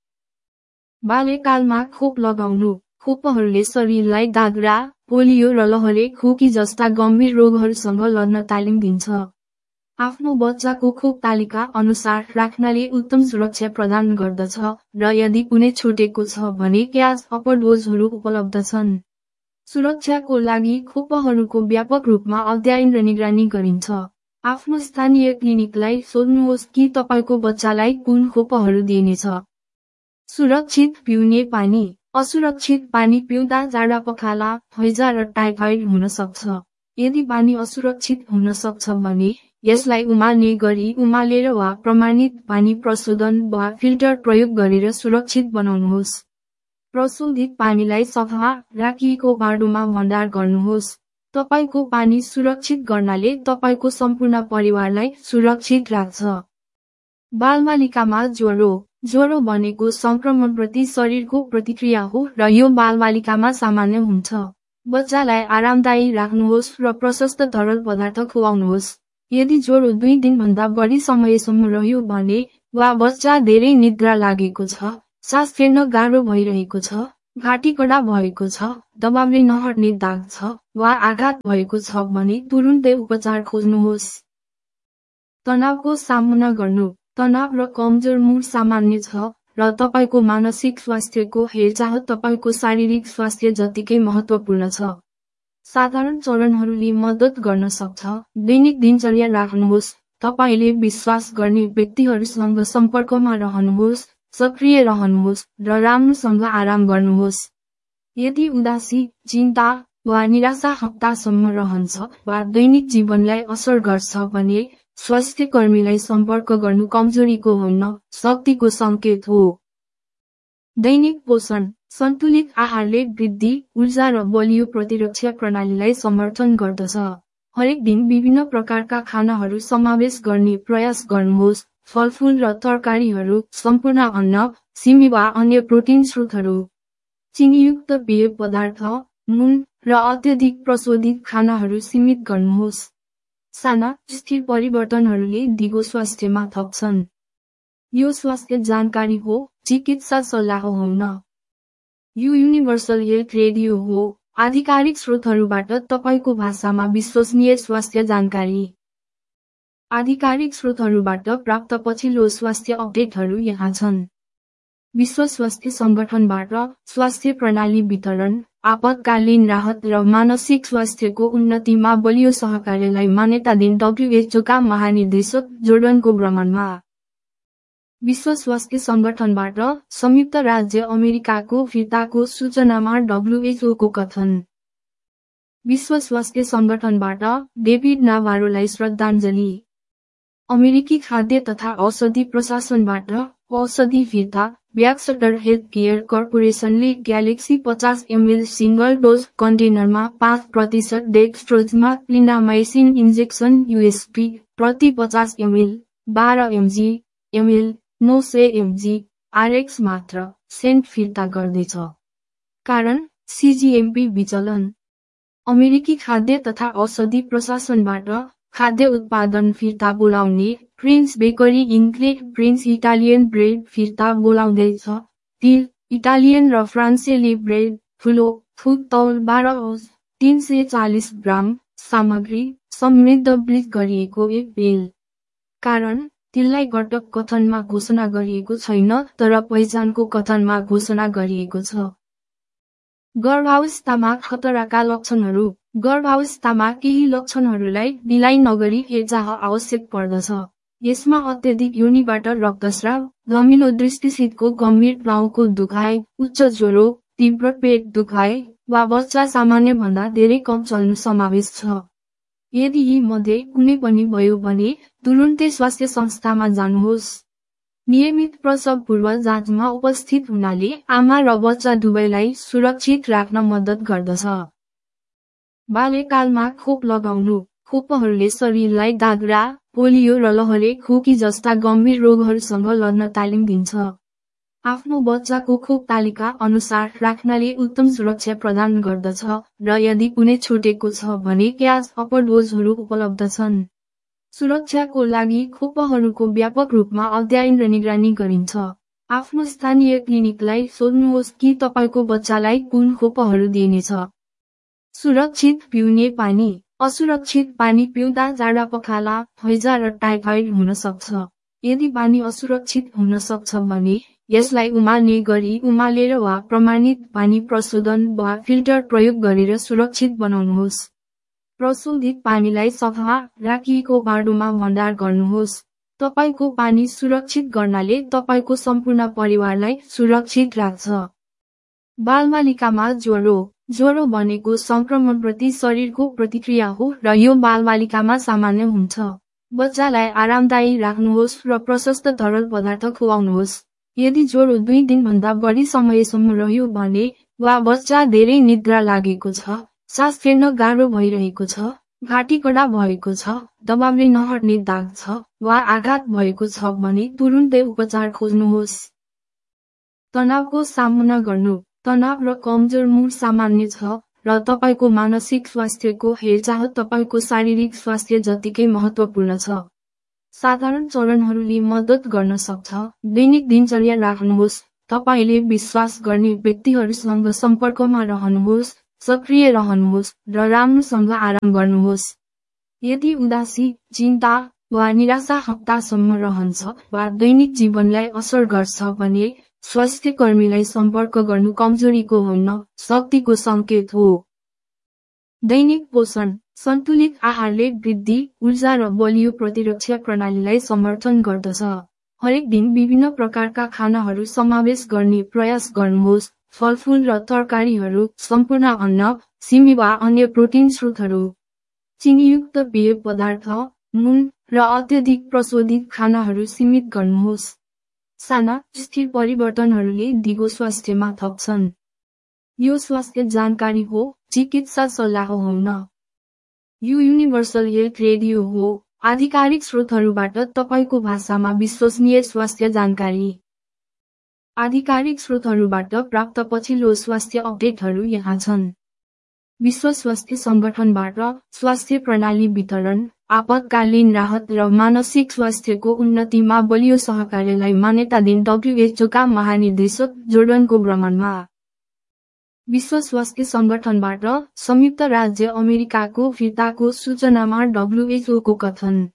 Speaker 1: बाल्यकालमा खोप लगाउनु। खोपहरूले शरीरलाई दादरा, पोलियो र लहरे खोकी जस्ता गम्भीर रोगहरूसँग लड्न तालिम दिन्छ। आफ्नो बच्चाको खोप तालिका अनुसार राख्नाले उत्तम सुरक्षा प्रदान गर्दछ र यदि कुनै छुटेको छ भने क्याच अप डोजहरू उपलब्ध छन्। सुरक्षाको लागि खोपहरूको व्यापक रूपमा अध्ययन र निगरानी गरिन्छ। आफ्नो स्थानीय क्लिनिकलाई सोध्नुहोस् कि तपाईको बच्चालाई कुन खोपहरू दिइनेछ। सुरक्षित पिउने पानी। असुरक्षित पानी पिउँदा जाडा पखाला, हैजा र टाइफाइड हुन सक्छ। यदि पानी असुरक्षित हुन सक्छ भने यसलाई उमाल्ने गरी उमालेर वा प्रमाणित पानी प्रशोधन वा फिल्टर प्रयोग गरेर सुरक्षित बनाउनुहोस्। प्रशोधित पानीलाई सफा राखिएको बाटोमा भण्डार गर्नुहोस्। तपाईको पानी सुरक्षित गर्नाले तपाईको सम्पूर्ण परिवारलाई सुरक्षित राख्छ। बालबालिकामा ज्वरो। ज्वरो भनेको संक्रमणप्रति शरीरको प्रतिक्रिया हो र यो बालबालिकामा सामान्य हुन्छ। बच्चालाई आरामदायी राख्नुहोस् र प्रशस्त तरल पदार्थ खुवाउनुहोस्। यदि ज्वरो 2 दिनभन्दा बढी समयसम्म रह्यो भने वा बच्चा धेरै निद्रा लागेको छ, सास फेर्न गाह्रो भइरहेको छ, घाँटी कडा भएको छ, दबावले नहट्ने दाग छ वा आघात भएको छ भने तुरुन्तै उपचार खोज्नुहोस्। तनावको सामना गर्नु। तनाव र कमजोर मुड सामान्य छ र तपाईको मानसिक स्वास्थ्यको हेरचाह तपाईको शारीरिक स्वास्थ्य जतिकै महत्त्वपूर्ण छ। साधारण चरणहरूले मद्दत गर्न सक्छ। दैनिक दिनचर्या राख्नुहोस्। तपाईले विश्वास गर्ने व्यक्तिहरूसँग सम्पर्कमा रहनुहोस्, सक्रिय रहनुहोस् र राम्रोसँग आराम गर्नुहोस्। यदि उदासी, चिन्ता वा निराशा हप्तासम्म रहन्छ वा दैनिक जीवनलाई असर गर्छ भने स्वास्थ्य कर्मीलाई सम्पर्क गर्नु कमजोरीको होइन, शक्तिको संकेत हो। दैनिक पोषण। सन्तुलित आहारले वृद्धि, ऊर्जा र बलियो प्रतिरक्षा प्रणालीलाई समर्थन गर्दछ। हरेक दिन विभिन्न प्रकारका खानाहरू समावेश गर्ने प्रयास गर्नुहोस्। फलफुल र तरकारीहरू, सम्पूर्ण अन्न, सिमी वा अन्य प्रोटिन स्रोतहरू। चिनीयुक्त पेय पदार्थ, नुन र अत्यधिक प्रशोधित खानाहरू सीमित गर्नुहोस्। साना, स्थिर परिवर्तनहरूले दिगो स्वास्थ्यमा थप्छन्। यो स्वास्थ्य जानकारी हो, चिकित्सा सल्लाह होइन। यो युनिभर्सल हेल्थ रेडियो हो, आधिकारिक स्रोतहरूबाट तपाईको भाषामा विश्वसनीय स्वास्थ्य जानकारी। आधिकारिक स्रोतहरूबाट प्राप्त पछिल्लो स्वास्थ्य अपडेटहरू यहाँ छन्। विश्व स्वास्थ्य संगठनबाट स्वास्थ्य प्रणाली वितरण, आपतकालीन राहत र मानसिक स्वास्थ्यको उन्नतिमा बलियो सहकार्यलाई मान्यता दिन WHO का महानिर्देशक जोर्डनको भ्रमणमा। विश्व स्वास्थ्य संगठनबाट संयुक्त राज्य अमेरिकाको फिर्ताको सूचनामा WHO को कथन। विश्व स्वास्थ्य संगठनबाट डेभिड नाभारोलाई श्रद्धाञ्जली। अमेरिकी खाद्य तथा औषधि प्रशासनबाट औषधि फिर्ता। ब्याक्सटर health care कर्पोरेसनले galaxy 50 ml single dose कन्टेनरमा 5% डेक्स्ट्रोजमा क्लिन्डामाइसिन injection USP प्रति 50 ml, 12 mg/ml, 900 mg/RX मात्र सेन्ट फिर्ता गर्दैछ। कारण CGMP विचलन। अमेरिकी खाद्य तथा औषधि प्रशासनबाट खाद्य उत्पादन फिर्ता बोलाउने prince bakery इन्कले prince Italian bread फिर्ता बोलाउँदैछ। तिल, इटालियन र फ्रान्सेली ब्रेड, ठुलो, फुड तौल 12 औंस, 340 ग्राम, सामग्री, समृद्ध ब्लिच गरिएको एक बेल। कारण, तिललाई घटक कथनमा घोषणा गरिएको छैन तर पहिचानको कथनमा घोषणा गरिएको छ। गर्भावस्थामा खतराका लक्षणहरू। गर्भावस्थामा केही लक्षणहरूलाई ढिलाइ नगरी हेरचाह आवश्यक पर्दछ। यसमा अत्यधिक योनिबाट रक्तस्राव, धमिलो दृष्टिसितको गम्भीर टाउको दुखाइ, उच्च ज्वरो, तीव्र पेट दुखाइ वा बच्चा सामान्य भन्दा धेरै कम चल्नु समावेश छ। यदि यी मध्ये कुनै पनि भयो भने तुरुन्तै स्वास्थ्य संस्थामा जानुहोस्। नियमित प्रसव पूर्व जाँचमा उपस्थित हुनाले आमा र बच्चा दुवैलाई सुरक्षित राख्न मद्दत गर्दछ। बाल्यकालमा खोप लगाउनु। खोपहरूले शरीरलाई दादरा, पोलियो र लहरे खोकी जस्ता गम्भीर रोगहरूसँग लड्न तालिम दिन्छ। आफ्नो बच्चाको खोप तालिका अनुसार राख्नाले उत्तम सुरक्षा प्रदान गर्दछ र यदि कुनै छुटेको छ भने क्याच अपर डोजहरू उपलब्ध छन्। सुरक्षाको लागि खोपहरूको व्यापक रूपमा अध्ययन र निगरानी गरिन्छ। आफ्नो स्थानीय क्लिनिकलाई सोध्नुहोस् कि तपाईको बच्चालाई कुन खोपहरू दिइनेछ। सुरक्षित पिउने पानी। असुरक्षित पानी पिउँदा जाडा पखाला, हैजा र टाइफाइड हुन सक्छ। यदि पानी असुरक्षित हुन सक्छ भने यसलाई उमाल्ने गरी उमालेर वा प्रमाणित पानी प्रशोधन वा फिल्टर प्रयोग गरेर सुरक्षित बनाउनुहोस्। प्रशोधित पानीलाई सफा राखिएको बाटोमा भण्डार गर्नुहोस्। तपाईको पानी सुरक्षित गर्नाले तपाईको सम्पूर्ण परिवारलाई सुरक्षित राख्छ। बालबालिकामा ज्वरो। ज्वरो भनेको संक्रमणप्रति शरीरको प्रतिक्रिया हो र यो बालबालिकामा सामान्य हुन्छ। बच्चालाई आरामदायी राख्नुहोस् र प्रशस्त तरल पदार्थ खुवाउनुहोस्। यदि ज्वरो 2 दिनभन्दा बढी समयसम्म रह्यो भने वा बच्चा धेरै निद्रा लागेको छ, सास फेर्न गाह्रो भइरहेको छ, घाँटी कडा भएको छ, दबावले नहट्ने दाग छ वा आघात भएको छ भने तुरुन्तै उपचार खोज्नुहोस्। तनावको सामना गर्नु। तनाव र कमजोर मुड सामान्य छ र तपाईको मानसिक स्वास्थ्यको हेरचाह तपाईको शारीरिक स्वास्थ्य जतिकै महत्त्वपूर्ण छ। साधारण चरणहरूले मद्दत गर्न सक्छ। दैनिक दिनचर्या राख्नुहोस्। तपाईले विश्वास गर्ने व्यक्तिहरूसँग सम्पर्कमा रहनुहोस्, सक्रिय रहनुहोस् र राम्रोसँग आराम गर्नुहोस्। यदि उदासी, चिन्ता वा निराशा हप्तासम्म रहन्छ वा दैनिक जीवनलाई असर गर्छ भने स्वास्थ्य कर्मीलाई सम्पर्क गर्नु कमजोरीको होइन, शक्तिको संकेत हो। दैनिक पोषण, सन्तुलित आहारले वृद्धि, ऊर्जा र बलियो प्रतिरक्षा प्रणालीलाई समर्थन गर्दछ। हरेक दिन विभिन्न प्रकारका खानाहरू समावेश गर्ने प्रयास गर्नुहोस्, फलफुल र तरकारीहरू, सम्पूर्ण अन्न, सिमी वा अन्य प्रोटिन स्रोतहरू। चिनीयुक्त पेय पदार्थ, नुन र अत्यधिक प्रशोधित खानाहरू सीमित गर्नुहोस्। साना, स्थिर परिवर्तनहरूले दिगो स्वास्थ्यमा थप्छन्। यो स्वास्थ्य जानकारी हो, चिकित्सा सल्लाह होइन। यो युनिभर्सल हेल्थ रेडियो हो, आधिकारिक स्रोतहरूबाट तपाईको भाषामा विश्वसनीय स्वास्थ्य जानकारी। आधिकारिक स्रोतहरूबाट प्राप्त पछिल्लो स्वास्थ्य अपडेटहरू यहाँ छन्। विश्व स्वास्थ्य संगठनबाट स्वास्थ्य प्रणाली वितरण, आपतकालीन राहत र मानसिक स्वास्थ्यको उन्नतिमा बलियो सहकार्यलाई मान्यता दिन WHO का महानिर्देशक जोर्डनको भ्रमणमा। विश्व स्वास्थ्य संगठनबाट संयुक्त राज्य अमेरिकाको फिर्ताको सूचनामा WHO को कथन।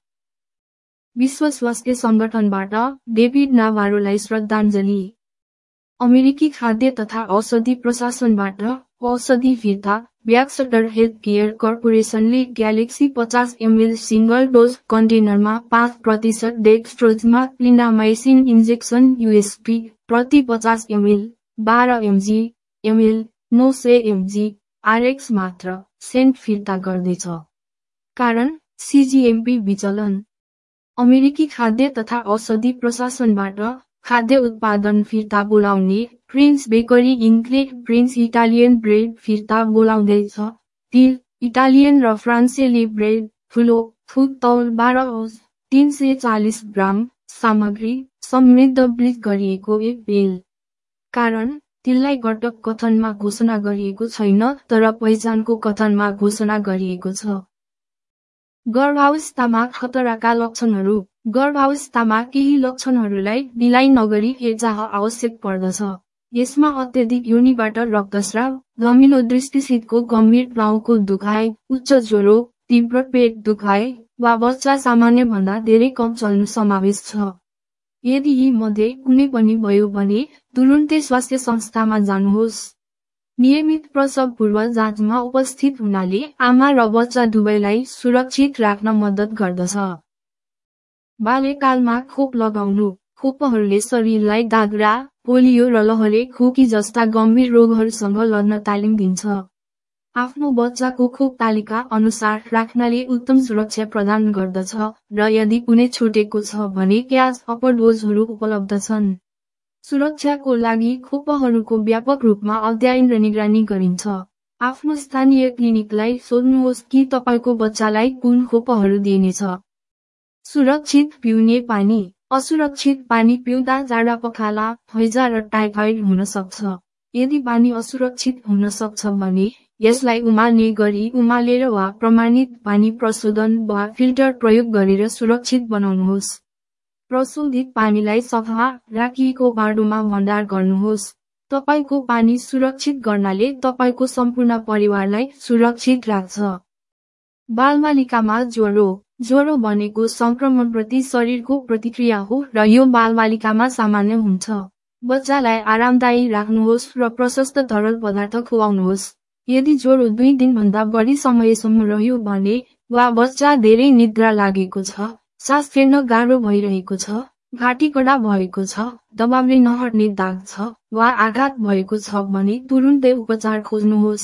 Speaker 1: विश्व स्वास्थ्य संगठनबाट डेभिड नाभारोलाई श्रद्धाञ्जली। अमेरिकी खाद्य तथा औषधि प्रशासनबाट औषधि फिर्ता, ब्याक्सटर health care कर्पोरेसनले galaxy 50 ml single dose कन्टेनरमा 5% डेक्स्ट्रोजमा क्लिन्डामाइसिन injection USP प्रति 50 ml, 12 mg/ml, 900 mg, RX मात्र, सेन्ट फिर्ता गर्दैछ। कारण, CGMP विचलन। अमेरिकी खाद्य तथा औषधि प्रशासनबाट खाद्य उत्पादन फिर्ता बोलाउने prince bakery इन्कले prince Italian bread फिर्ता बोलाउँदैछ। तिल, इटालियन र फ्रान्सेली ब्रेड, ठुलो, फुड तौल 12 औंस, 340 ग्राम, सामग्री, समृद्ध ब्लिच गरिएको एक बेल। कारण, तिललाई घटक कथनमा घोषणा गरिएको छैन तर पहिचानको कथनमा घोषणा गरिएको छ। गर्भावस्थामा खतराका लक्षणहरू। गर्भावस्थामा केही लक्षणहरूलाई ढिलाइ नगरी हेरचाह आवश्यक पर्दछ। यसमा अत्यधिक योनिबाट रक्तस्राव, धमिलो दृष्टिसितको गम्भीर टाउको दुखाइ, उच्च ज्वरो, तीव्र पेट दुखाइ वा बच्चा सामान्यभन्दा धेरै कम चल्नु समावेश छ। यदि यी मध्ये कुनै पनि भयो भने तुरुन्तै स्वास्थ्य संस्थामा जानुहोस्। नियमित प्रसव पूर्व जाँचमा उपस्थित हुनाले आमा र बच्चा दुवैलाई सुरक्षित राख्न मद्दत गर्दछ। बाल्यकालमा खोप लगाउनु। खोपहरूले शरीरलाई दादरा, पोलियो र लहरे खोकी जस्ता गम्भीर रोगहरूसँग लड्न तालिम दिन्छ। आफ्नो बच्चाको खोप तालिका अनुसार राख्नाले उत्तम सुरक्षा प्रदान गर्दछ र यदि कुनै छुटेको छ भने क्याच अप डोजहरू उपलब्ध छन्। सुरक्षाको लागि खोपहरूको व्यापक रूपमा अध्ययन र निगरानी गरिन्छ। आफ्नो स्थानीय क्लिनिकलाई सोध्नुहोस् कि तपाईको बच्चालाई कुन खोपहरू दिइनेछ। सुरक्षित पिउने पानी। असुरक्षित पानी पिउँदा जाडा पखाला, हैजा र टाइफाइड हुन सक्छ। यदि पानी असुरक्षित हुन सक्छ भने यसलाई उमाल्ने गरी उमालेर वा प्रमाणित पानी प्रशोधन वा फिल्टर प्रयोग गरेर सुरक्षित बनाउनुहोस्। प्रशोधित पानीलाई सफा राखिएको बाटोमा भण्डार गर्नुहोस्। तपाईको पानी सुरक्षित गर्नाले तपाईको सम्पूर्ण परिवारलाई सुरक्षित राख्छ। बालबालिकामा ज्वरो। ज्वरो भनेको संक्रमणप्रति शरीरको प्रतिक्रिया हो र यो बालबालिकामा सामान्य हुन्छ। बच्चालाई आरामदायी राख्नुहोस् र प्रशस्त तरल पदार्थ खुवाउनुहोस्। यदि ज्वरो 2 दिनभन्दा बढी समयसम्म रह्यो भने वा बच्चा धेरै निद्रा लागेको छ, सास फेर्न गाह्रो भइरहेको छ, घाँटी कडा भएको छ, दबावले नहट्ने दाग छ वा आघात भएको छ भने तुरुन्तै उपचार खोज्नुहोस्।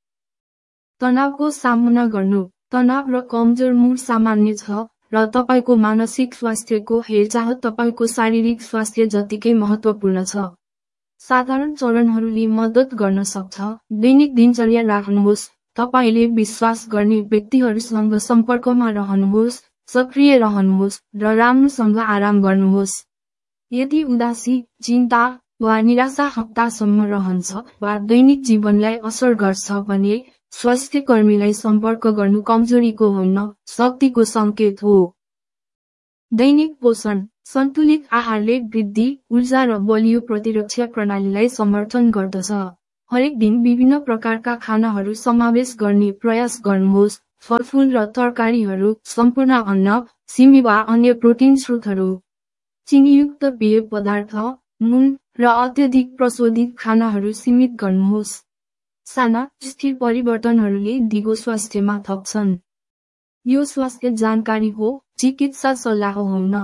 Speaker 1: तनावको सामना गर्नु। तनाव र कमजोर मुड सामान्य छ र तपाईको मानसिक स्वास्थ्यको हेरचाह तपाईको शारीरिक स्वास्थ्य जतिकै महत्त्वपूर्ण छ। साधारण चरणहरूले मद्दत गर्न सक्छ। दैनिक दिनचर्या राख्नुहोस्। तपाईले विश्वास गर्ने व्यक्तिहरूसँग सम्पर्कमा रहनुहोस्, सक्रिय रहनुहोस् र राम्रोसँग आराम गर्नुहोस्। यदि उदासी, चिन्ता वा निराशा हप्तासम्म रहन्छ वा दैनिक जीवनलाई असर गर्छ भने स्वास्थ्य कर्मीलाई सम्पर्क गर्नु कमजोरीको होइन, शक्तिको संकेत हो। दैनिक पोषण सन्तुलित आहारले वृद्धि, ऊर्जा र बलियो प्रतिरक्षा प्रणालीलाई समर्थन गर्दछ। हरेक दिन विभिन्न प्रकारका खानाहरू समावेश गर्ने प्रयास गर्नुहोस्। फलफुल र तरकारीहरू, सम्पूर्ण अन्न, सिमी वा अन्य प्रोटिन स्रोतहरू, चिनीयुक्त पेय पदार्थ, नुन र अत्यधिक प्रशोधित खानाहरू सीमित गर्नुहोस्। साना, स्थिर परिवर्तनहरूले दिगो स्वास्थ्यमा थप्छन्। यो स्वास्थ्य जानकारी हो, चिकित्सा सल्लाह होइन।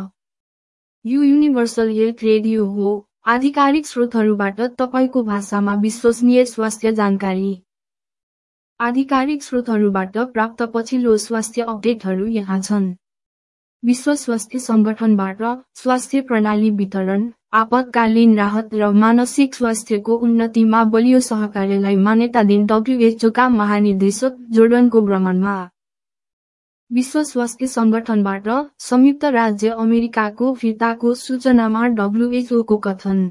Speaker 1: यो युनिभर्सल हेल्थ रेडियो हो, आधिकारिक स्रोतहरूबाट तपाईको भाषामा विश्वसनीय स्वास्थ्य जानकारी। आधिकारिक स्रोतहरूबाट प्राप्त पछिल्लो स्वास्थ्य अपडेटहरू यहाँ छन्। विश्व स्वास्थ्य संगठनबाट स्वास्थ्य प्रणाली वितरण, आपतकालीन राहत र मानसिक स्वास्थ्यको उन्नतिमा बलियो सहकार्यलाई मान्यता दिन WHO का महानिर्देशक जोर्डनको भ्रमणमा। विश्व स्वास्थ्य संगठनबाट संयुक्त राज्य अमेरिकाको फिर्ताको सूचनामा WHO को कथन।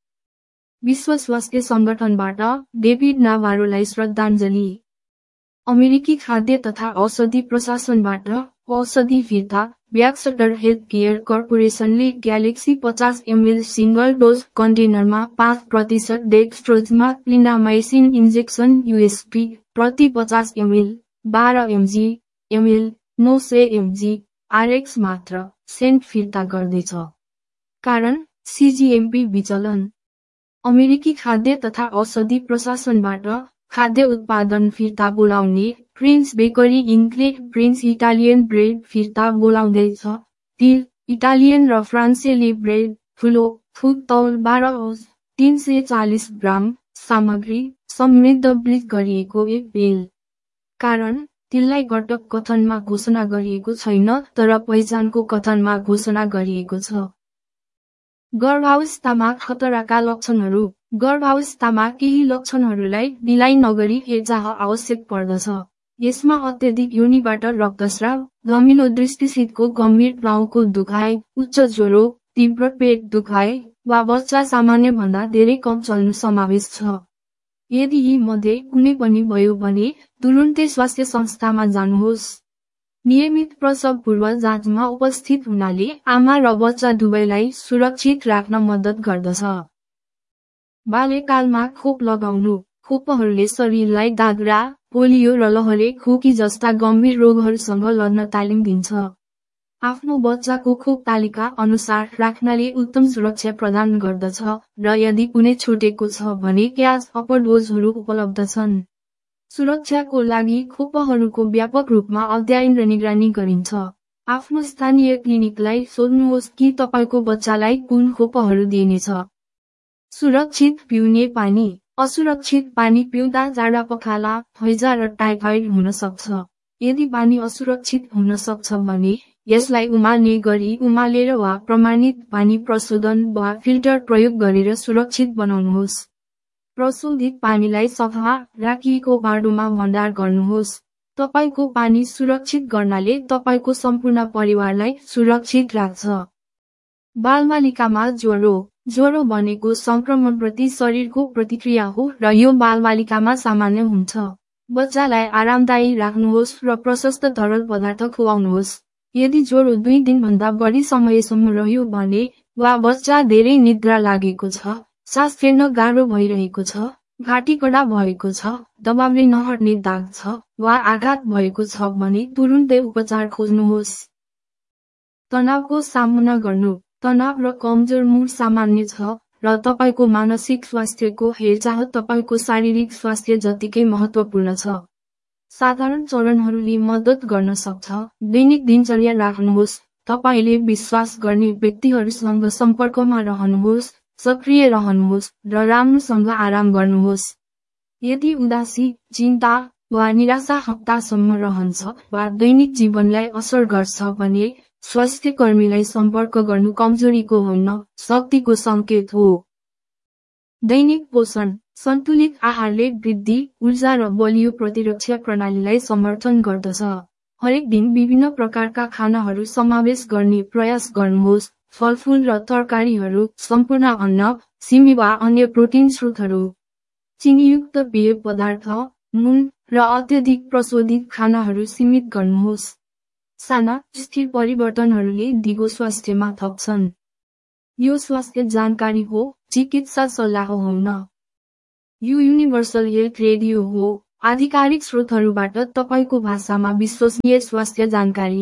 Speaker 1: विश्व स्वास्थ्य संगठनबाट डेभिड नाभारोलाई श्रद्धाञ्जली। अमेरिकी खाद्य तथा औषधि प्रशासनबाट औषधि फिर्ता, ब्याक्सटर health care कर्पोरेसनले galaxy 50 ml single dose कन्टेनरमा 5% डेक्स्ट्रोजमा क्लिन्डामाइसिन injection USP प्रति 50 ml, 12 ml, 900 mg, RX मात्र सेन्ट फिर्ता गर्दैछ। कारण CGMP विचलन। अमेरिकी खाद्य तथा औषधि प्रशासनबाट खाद्य उत्पादन फिर्ता बोलाउने prince bakery इन्कले prince Italian bread फिर्ता बोलाउँदैछ। तिल, इटालियन र फ्रान्सेली ब्रेड, ठुलो, फुड तौल 12 औंस, 340 ग्राम, सामग्री, समृद्ध ब्लिच गरिएको एक बेल। कारण, तिललाई घटक कथनमा घोषणा गरिएको छैन तर पहिचानको कथनमा घोषणा गरिएको छ। गर्भावस्थामा खतराका लक्षणहरू। गर्भावस्थामा केही लक्षणहरूलाई ढिलाइ नगरी हेरचाह आवश्यक पर्दछ। यसमा अत्यधिक योनिबाट रक्तस्राव, धमिलो दृष्टिसितको गम्भीर टाउको दुखाइ, उच्च ज्वरो, तीव्र पेट दुखाइ, वा बच्चा सामान्य भन्दा धेरै कम चल्नु समावेश छ। यदि यी मध्ये कुनै पनि भयो भने तुरुन्तै स्वास्थ्य संस्थामा जानुहोस्। नियमित प्रसव पूर्व जाँचमा उपस्थित हुनाले आमा र बच्चा दुवैलाई सुरक्षित राख्न मद्दत गर्दछ। बाल्यकालमा खोप लगाउनु। खोपहरूले शरीरलाई दादरा, पोलियो र लहरे खोकी जस्ता गम्भीर रोगहरूसँग लड्न तालिम दिन्छ। आफ्नो बच्चाको खोप तालिका अनुसार राख्नाले उत्तम सुरक्षा प्रदान गर्दछ र यदि कुनै छुटेको छ भने क्याच अप डोजहरू उपलब्ध छन्। सुरक्षाको लागि खोपहरूको व्यापक रूपमा अध्ययन र निगरानी गरिन्छ। आफ्नो स्थानीय क्लिनिकलाई सोध्नुहोस् कि तपाईको बच्चालाई कुन खोपहरू दिइनेछ। सुरक्षित पिउने पानी। असुरक्षित पानी पिउँदा जाडा पखाला, हैजा र टाइफाइड हुन सक्छ। यदि पानी असुरक्षित हुन सक्छ भने यसलाई उमाल्ने गरी उमालेर वा प्रमाणित पानी प्रशोधन वा फिल्टर प्रयोग गरेर सुरक्षित बनाउनुहोस्। प्रशोधित पानीलाई सफा राखिएको बाटोमा भण्डार गर्नुहोस्। तपाईको पानी सुरक्षित गर्नाले तपाईको सम्पूर्ण परिवारलाई सुरक्षित राख्छ। बालबालिकामा ज्वरो। ज्वरो भनेको संक्रमणप्रति शरीरको प्रतिक्रिया हो र यो बालबालिकामा सामान्य हुन्छ। बच्चालाई आरामदायी राख्नुहोस् र प्रशस्त तरल पदार्थ खुवाउनुहोस्। यदि ज्वरो 2 दिनभन्दा बढी समयसम्म रह्यो भने वा बच्चा धेरै निद्रा लागेको छ, सास फेर्न गाह्रो भइरहेको छ, घाँटी कडा भएको छ, दबावले नहट्ने दाग छ वा आघात भएको छ भने तुरुन्तै उपचार खोज्नुहोस्। तनावको सामना गर्नु। तनाव र कमजोर मुड सामान्य छ र तपाईको मानसिक स्वास्थ्यको हेरचाह तपाईको शारीरिक स्वास्थ्य जतिकै महत्त्वपूर्ण छ। साधारण चरणहरूले मद्दत गर्न सक्छ। दैनिक दिनचर्या राख्नुहोस्। तपाईले विश्वास गर्ने व्यक्तिहरूसँग सम्पर्कमा रहनुहोस्, सक्रिय रहनुहोस् र राम्रोसँग आराम गर्नुहोस्। यदि उदासी, चिन्ता वा निराशा हप्तासम्म रहन्छ वा दैनिक जीवनलाई असर गर्छ भने स्वास्थ्य कर्मीलाई सम्पर्क गर्नु कमजोरीको होइन, शक्तिको संकेत हो। दैनिक पोषण सन्तुलित आहारले वृद्धि, ऊर्जा र बलियो प्रतिरक्षा प्रणालीलाई समर्थन गर्दछ। हरेक दिन विभिन्न प्रकारका खानाहरू समावेश गर्ने प्रयास गर्नुहोस्। फलफुल र तरकारीहरू, सम्पूर्ण अन्न, सिमी वा अन्य प्रोटिन स्रोतहरू, चिनीयुक्त पेय पदार्थ, नुन र अत्यधिक प्रशोधित खानाहरू सीमित गर्नुहोस्। साना स्थिर परिवर्तनहरूले दिगो स्वास्थ्यमा थप्छन्। यो स्वास्थ्य जानकारी हो, चिकित्सा सल्लाह होइन। यो युनिभर्सल हेल्थ रेडियो हो, आधिकारिक स्रोतहरूबाट तपाईको भाषामा विश्वसनीय स्वास्थ्य जानकारी।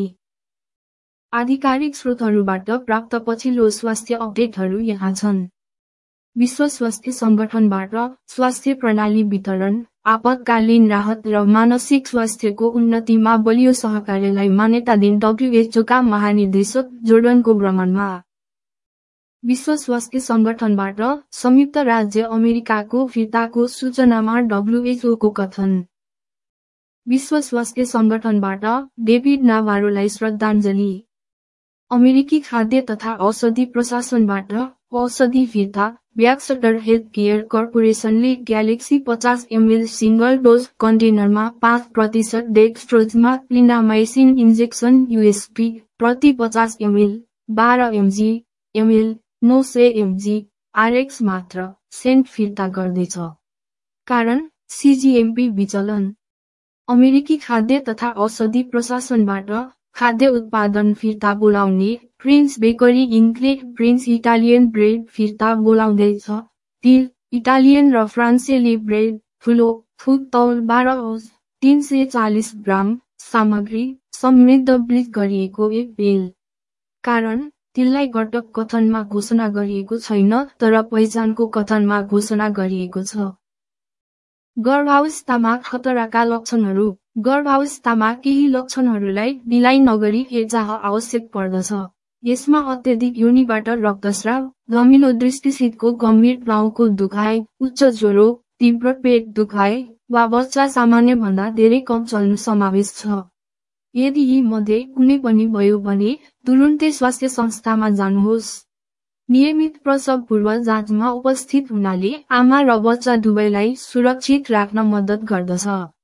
Speaker 1: आधिकारिक स्रोतहरूबाट प्राप्त पछिल्लो स्वास्थ्य अपडेटहरू यहाँ छन्। विश्व स्वास्थ्य संगठनबाट स्वास्थ्य प्रणाली वितरण, आपतकालीन राहत र मानसिक स्वास्थ्यको उन्नतिमा बलियो सहकार्यलाई मान्यता दिन WHO का महानिर्देशक जोर्डनको भ्रमणमा। विश्व स्वास्थ्य संगठनबाट संयुक्त राज्य अमेरिकाको फिर्ताको सूचनामा WHO को कथन। विश्व स्वास्थ्य संगठनबाट डेभिड नाभारोलाई श्रद्धाञ्जली। अमेरिकी खाद्य तथा औषधि प्रशासनबाट औषधि फिर्ता, ब्याक्सटर health care कर्पोरेसनले galaxy 50 ml single dose कन्टेनरमा 5% डेक्स्ट्रोजमा क्लिन्डामाइसिन injection USP प्रति 50 ml, 12 mg/ml, 900 mg, RX मात्र सेन्ट फिर्ता गर्दैछ। कारण CGMP विचलन। अमेरिकी खाद्य तथा औषधि प्रशासनबाट खाद्य उत्पादन फिर्ता बोलाउने prince bakery इन्कले prince Italian bread फिर्ता बोलाउँदैछ। तिल, इटालियन र फ्रान्सेली ब्रेड, ठुलो, फुड तौल 12 औंस, 340 ग्राम, सामग्री, समृद्ध ब्लिच गरिएको एक बेल। कारण, तिललाई घटक कथनमा घोषणा गरिएको छैन तर पहिचानको कथनमा घोषणा गरिएको छ। गर्भावस्थामा खतराका लक्षणहरू। गर्भावस्थामा केही लक्षणहरूलाई ढिलाइ नगरी हेरचाह आवश्यक पर्दछ। यसमा अत्यधिक योनिबाट रक्तस्राव, धमिलो दृष्टिसितको गम्भीर टाउको दुखाइ, उच्च ज्वरो, तीव्र पेट दुखाइ, वा बच्चा सामान्य भन्दा धेरै कम चल्नु समावेश छ। यदि यी मध्ये कुनै पनि भयो भने तुरुन्तै स्वास्थ्य संस्थामा जानुहोस्। नियमित प्रसव पूर्व जाँचमा उपस्थित हुनाले आमा र बच्चा दुवैलाई सुरक्षित राख्न मद्दत गर्दछ।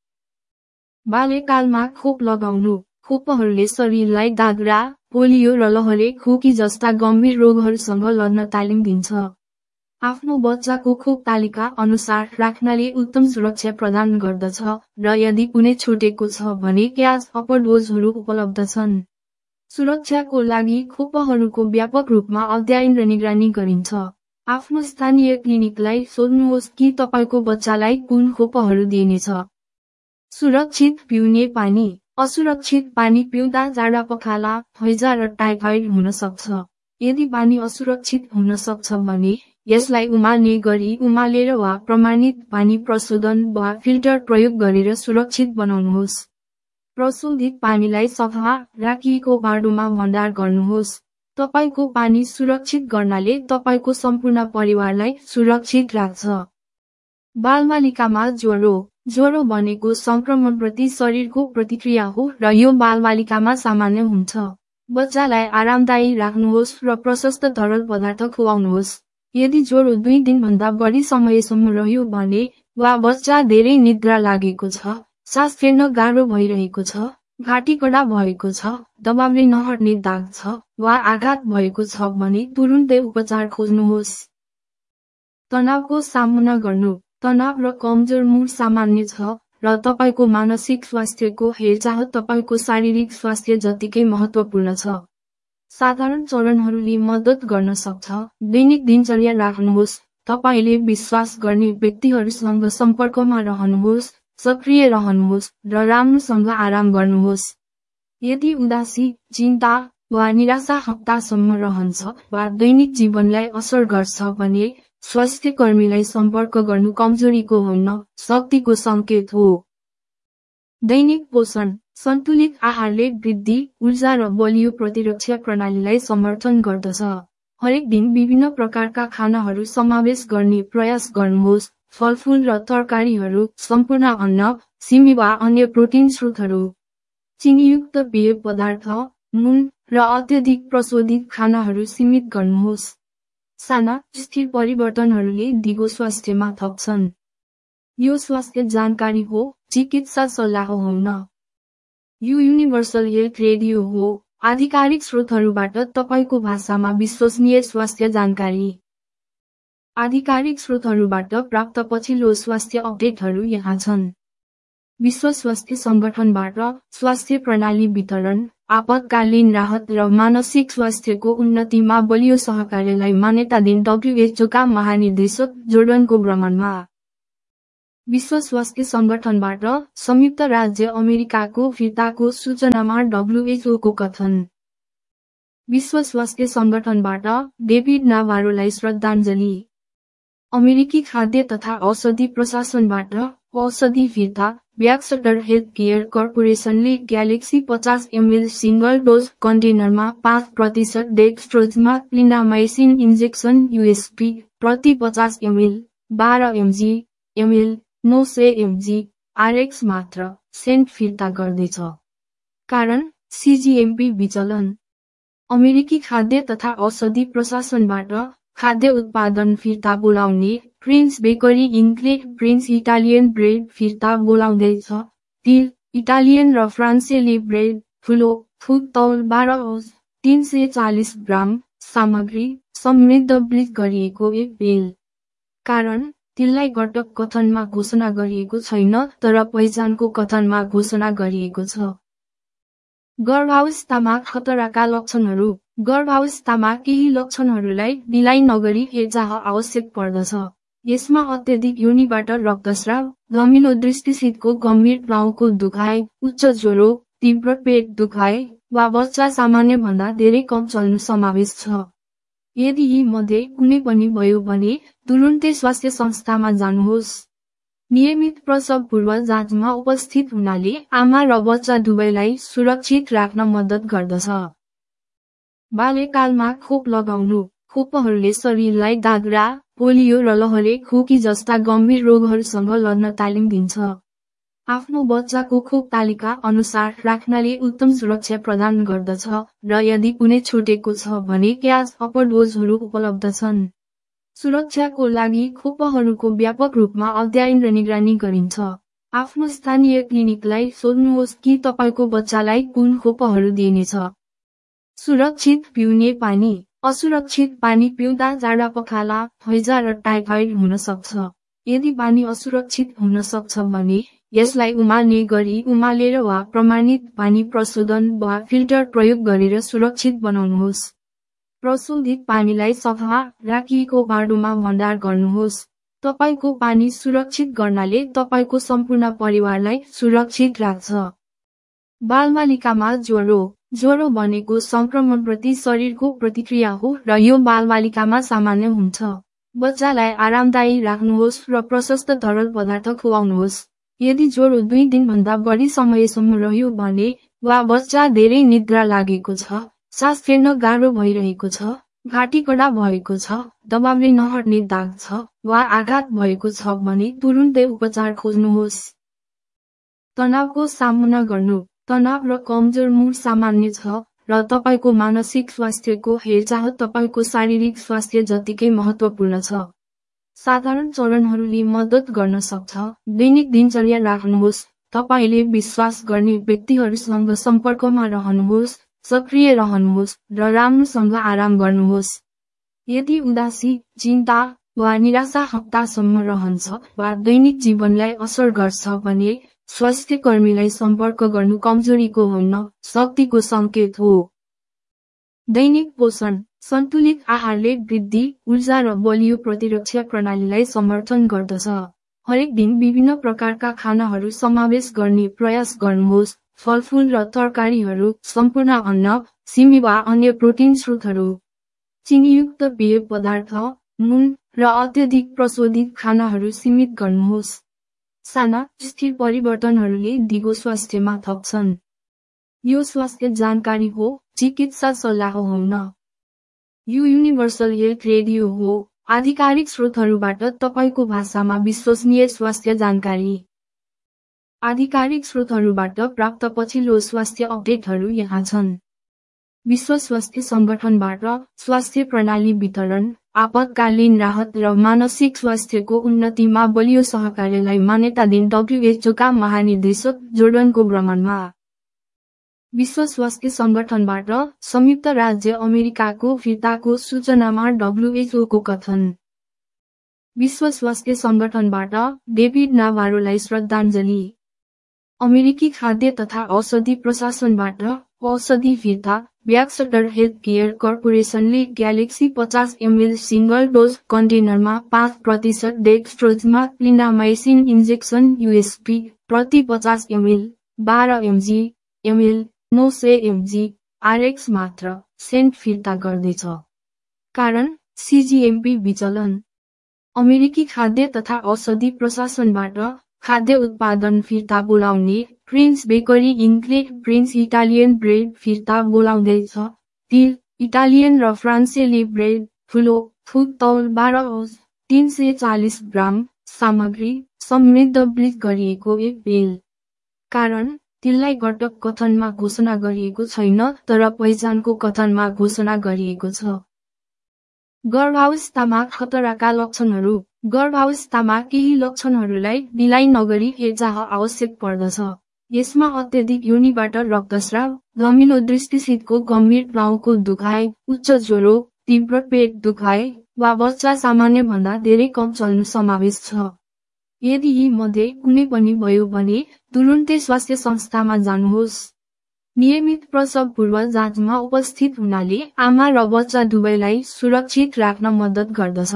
Speaker 1: बाल्यकालमा खोप लगाउनु। खोपहरूले शरीरलाई दादरा, पोलियो र लहरे खोकी जस्ता गम्भीर रोगहरूसँग लड्न तालिम दिन्छ। आफ्नो बच्चाको खोप तालिका अनुसार राख्नाले उत्तम सुरक्षा प्रदान गर्दछ र यदि कुनै छुटेको छ भने क्याच अपर डोजहरू उपलब्ध छन्। सुरक्षाको लागि खोपहरूको व्यापक रूपमा अध्ययन र निगरानी गरिन्छ। आफ्नो स्थानीय क्लिनिकलाई सोध्नुहोस् कि तपाईको बच्चालाई कुन खोपहरू दिइनेछ। सुरक्षित पिउने पानी। असुरक्षित पानी पिउँदा जाडा पखाला, हैजा र टाइफाइड हुन सक्छ। यदि पानी असुरक्षित हुन सक्छ भने यसलाई उमाल्ने गरी उमालेर वा प्रमाणित पानी प्रशोधन वा फिल्टर प्रयोग गरेर सुरक्षित बनाउनुहोस्। प्रशोधित पानीलाई सफा राखिएको बाटोमा भण्डार गर्नुहोस्। तपाईको पानी सुरक्षित गर्नाले तपाईको सम्पूर्ण परिवारलाई सुरक्षित राख्छ। बालबालिकामा ज्वरो। ज्वरो भनेको संक्रमणप्रति शरीरको प्रतिक्रिया हो र यो बालबालिकामा सामान्य हुन्छ। बच्चालाई आरामदायी राख्नुहोस् र प्रशस्त तरल पदार्थ खुवाउनुहोस्। यदि ज्वरो 2 दिनभन्दा बढी समयसम्म रह्यो भने वा बच्चा धेरै निद्रा लागेको छ, सास फेर्न गाह्रो भइरहेको छ, घाँटी कडा भएको छ, दबावले नहट्ने दाग छ वा आघात भएको छ भने तुरुन्तै उपचार खोज्नुहोस्। तनावको सामना गर्नु। तनाव र कमजोर मुड सामान्य छ र तपाईको मानसिक स्वास्थ्यको हेरचाह तपाईको शारीरिक स्वास्थ्य जतिकै महत्त्वपूर्ण छ। साधारण चरणहरूले मद्दत गर्न सक्छ। दैनिक दिनचर्या राख्नुहोस्। तपाईले विश्वास गर्ने व्यक्तिहरूसँग सम्पर्कमा रहनुहोस्, सक्रिय रहनुहोस् र राम्रोसँग आराम गर्नुहोस्। यदि उदासी, चिन्ता वा निराशा हप्तासम्म रहन्छ वा दैनिक जीवनलाई असर गर्छ भने स्वास्थ्य कर्मीलाई सम्पर्क गर्नु कमजोरीको होइन, शक्तिको संकेत हो। दैनिक पोषण। सन्तुलित आहारले वृद्धि, ऊर्जा र बलियो प्रतिरक्षा प्रणालीलाई समर्थन गर्दछ। हरेक दिन विभिन्न प्रकारका खानाहरू समावेश गर्ने प्रयास गर्नुहोस्। फलफुल र तरकारीहरू, सम्पूर्ण अन्न, सिमी वा अन्य प्रोटिन स्रोतहरू। चिनीयुक्त पेय पदार्थ, नुन र अत्यधिक प्रशोधित खानाहरू सीमित गर्नुहोस्। साना, स्थिर परिवर्तनहरूले दिगो स्वास्थ्यमा थप्छन्। यो स्वास्थ्य जानकारी हो, चिकित्सा सल्लाह होइन। यो युनिभर्सल हेल्थ रेडियो हो, आधिकारिक स्रोतहरूबाट तपाईको भाषामा विश्वसनीय स्वास्थ्य जानकारी। आधिकारिक स्रोतहरूबाट प्राप्त पछिल्लो स्वास्थ्य अपडेटहरू यहाँ छन्। विश्व स्वास्थ्य संगठनबाट स्वास्थ्य प्रणाली वितरण, आपतकालीन राहत र मानसिक स्वास्थ्यको उन्नतिमा बलियो सहकार्यलाई मान्यता दिन WHO का महानिर्देशक जोर्डनको भ्रमणमा। विश्व स्वास्थ्य संगठनबाट संयुक्त राज्य अमेरिकाको फिर्ताको सूचनामा WHO को कथन। विश्व स्वास्थ्य संगठनबाट डेभिड नाभारोलाई श्रद्धाञ्जली। अमेरिकी खाद्य तथा औषधि प्रशासनबाट औषधि फिर्ता, ब्याक्सटर health care कर्पोरेसनले galaxy 50 ml single dose कन्टेनरमा 5% डेक्स्ट्रोजमा क्लिन्डामाइसिन injection USP प्रति 50 ml 12 ml 900 mg RX मात्र सेन्ट फिर्ता गर्दैछ। कारण CGMP विचलन। अमेरिकी खाद्य तथा औषधि प्रशासनबाट खाद्य उत्पादन फिर्ता बोलाउने prince bakery इन्कले prince Italian bread फिर्ता बोलाउँदैछ। तिल, इटालियन र फ्रान्सेली ब्रेड, ठुलो, थुक तौल 12 औंस 340 ग्राम, सामग्री, समृद्ध ब्लिच गरिएको एक बेल। कारण, तिललाई घटक कथनमा घोषणा गरिएको छैन तर पहिचानको कथनमा घोषणा गरिएको छ। गर्भावस्थामा खतराका लक्षणहरू। गर्भावस्थामा केही लक्षणहरूलाई ढिलाइ नगरी हेरचाह आवश्यक पर्दछ। यसमा अत्यधिक योनिबाट रक्तस्राव, धमिलो दृष्टिसितको गम्भीर टाउको दुखाइ, उच्च ज्वरो, तीव्र पेट दुखाइ, वा बच्चा सामान्य भन्दा धेरै कम चल्नु समावेश छ। यदि यी मध्ये कुनै पनि भयो भने तुरुन्तै स्वास्थ्य संस्थामा जानुहोस्। नियमित प्रसव पूर्व जाँचमा उपस्थित हुनाले आमा र बच्चा दुवैलाई सुरक्षित राख्न मद्दत गर्दछ। बाल्यकालमा खोप लगाउनु। खोपहरूले शरीरलाई दादरा, पोलियो र लहरे खोकी जस्ता गम्भीर रोगहरूसँग लड्न तालिम दिन्छ। आफ्नो बच्चाको खोप तालिका अनुसार राख्नाले उत्तम सुरक्षा प्रदान गर्दछ र यदि कुनै छुटेको छ भने क्याच अप डोजहरू उपलब्ध छन्। सुरक्षाको लागि खोपहरूको व्यापक रूपमा अध्ययन र निगरानी गरिन्छ। आफ्नो स्थानीय क्लिनिकलाई सोध्नुहोस् कि तपाईको बच्चालाई कुन खोपहरू दिइनेछ। सुरक्षित पिउने पानी। असुरक्षित पानी पिउँदा जाडा पखाला, हैजा र टाइफाइड हुन सक्छ। यदि पानी असुरक्षित हुन सक्छ भने यसलाई उमाल्ने गरी उमालेर वा प्रमाणित पानी प्रशोधन वा फिल्टर प्रयोग गरेर सुरक्षित बनाउनुहोस्। प्रशोधित पानीलाई सफा राखिएको बाटोमा भण्डार गर्नुहोस्। तपाईको पानी सुरक्षित गर्नाले तपाईको सम्पूर्ण परिवारलाई सुरक्षित राख्छ। बालबालिकामा ज्वरो। ज्वरो भनेको संक्रमणप्रति शरीरको प्रतिक्रिया हो र यो बालबालिकामा सामान्य हुन्छ। बच्चालाई आरामदायी राख्नुहोस् र प्रशस्त तरल पदार्थ खुवाउनुहोस्। यदि ज्वरो 2 दिनभन्दा बढी समयसम्म रह्यो भने वा बच्चा धेरै निद्रा लागेको छ, सास फेर्न गाह्रो भइरहेको छ, घाँटी कडा भएको छ, दबावले नहट्ने दाग छ वा आघात भएको छ भने तुरुन्तै उपचार खोज्नुहोस्। तनावको सामना गर्नु। तनाव र कमजोर मुड सामान्य छ र तपाईको मानसिक स्वास्थ्यको हेरचाह तपाईको शारीरिक स्वास्थ्य जतिकै महत्त्वपूर्ण छ। साधारण चरणहरूले मद्दत गर्न सक्छ। दैनिक दिनचर्या राख्नुहोस्। तपाईले विश्वास गर्ने व्यक्तिहरूसँग सम्पर्कमा रहनुहोस्, सक्रिय रहनुहोस् र राम्रोसँग आराम गर्नुहोस्। यदि उदासी, चिन्ता वा निराशा हप्तासम्म रहन्छ वा दैनिक जीवनलाई असर गर्छ भने स्वास्थ्य कर्मीलाई सम्पर्क गर्नु कमजोरीको होइन, शक्तिको संकेत हो। दैनिक पोषण। सन्तुलित आहारले वृद्धि, ऊर्जा र बलियो प्रतिरक्षा प्रणालीलाई समर्थन गर्दछ। हरेक दिन विभिन्न प्रकारका खानाहरू समावेश गर्ने प्रयास गर्नुहोस्। फलफुल र तरकारीहरू, सम्पूर्ण अन्न, सिमी वा अन्य प्रोटिन स्रोतहरू। चिनीयुक्त पेय पदार्थ, नुन र अत्यधिक प्रशोधित खानाहरू सीमित गर्नुहोस्। साना, स्थिर परिवर्तनहरूले दिगो स्वास्थ्यमा थप्छन्। यो स्वास्थ्य जानकारी हो, चिकित्सा सल्लाह होइन। यो युनिभर्सल हेल्थ रेडियो हो, आधिकारिक स्रोतहरूबाट तपाईको भाषामा विश्वसनीय स्वास्थ्य जानकारी। आधिकारिक स्रोतहरूबाट प्राप्त पछिल्लो स्वास्थ्य अपडेटहरू यहाँ छन्। विश्व स्वास्थ्य संगठनबाट स्वास्थ्य प्रणाली वितरण, आपतकालीन राहत र मानसिक स्वास्थ्यको उन्नतिमा बलियो सहकार्यलाई मान्यता दिन WHO का महानिर्देशक जोर्डनको भ्रमणमा। विश्व स्वास्थ्य संगठनबाट संयुक्त राज्य अमेरिकाको फिर्ताको सूचनामा WHO को कथन। विश्व स्वास्थ्य संगठनबाट डेभिड नाभारोलाई श्रद्धाञ्जली। अमेरिकी खाद्य तथा औषधि प्रशासनबाट औषधि फिर्ता ब्याक्सटर health care कर्पोरेसनले galaxy 50 ml single dose कन्टेनरमा 5% डेक्स्ट्रोजमा क्लिन्डामाइसिन injection USP प्रति 50 ml 12 ml 900 mg आरएक्स मात्र सेन्ट फिर्ता गर्दैछ। कारण सीजीएमपी विचलन। अमेरिकी खाद्य तथा औषधि प्रशासनबाट खाद्य उत्पादन फिर्ता बोलाउने prince bakery इन्कले prince Italian bread फिर्ता बोलाउँदैछ। तिल इटालियन र फ्रान्सेली ब्रेड ठुलो फुड तौल 12 औंस 340 ग्राम सामग्री समृद्ध ब्लिच गरिएको एक बेल। कारण तिललाई घटक कथनमा घोषणा गरिएको छैन तर पहिचानको कथनमा घोषणा गरिएको छ। गर्भावस्थामा खतराका लक्षणहरू। गर्भावस्थामा केही लक्षणहरूलाई ढिलाइ नगरी हेरचाह आवश्यक पर्दछ। यसमा अत्यधिक योनिबाट रक्तस्राव, धमिलो दृष्टिसितको गम्भीर टाउको दुखाइ, उच्च ज्वरो, तीव्र पेट दुखाइ वा बच्चा सामान्य भन्दा धेरै कम चल्नु समावेश छ। यदि यी मध्ये कुनै पनि भयो भने तुरुन्तै स्वास्थ्य संस्थामा जानुहोस्। नियमित प्रसव पूर्व जाँचमा उपस्थित हुनाले आमा र बच्चा दुवैलाई सुरक्षित राख्न मद्दत गर्दछ।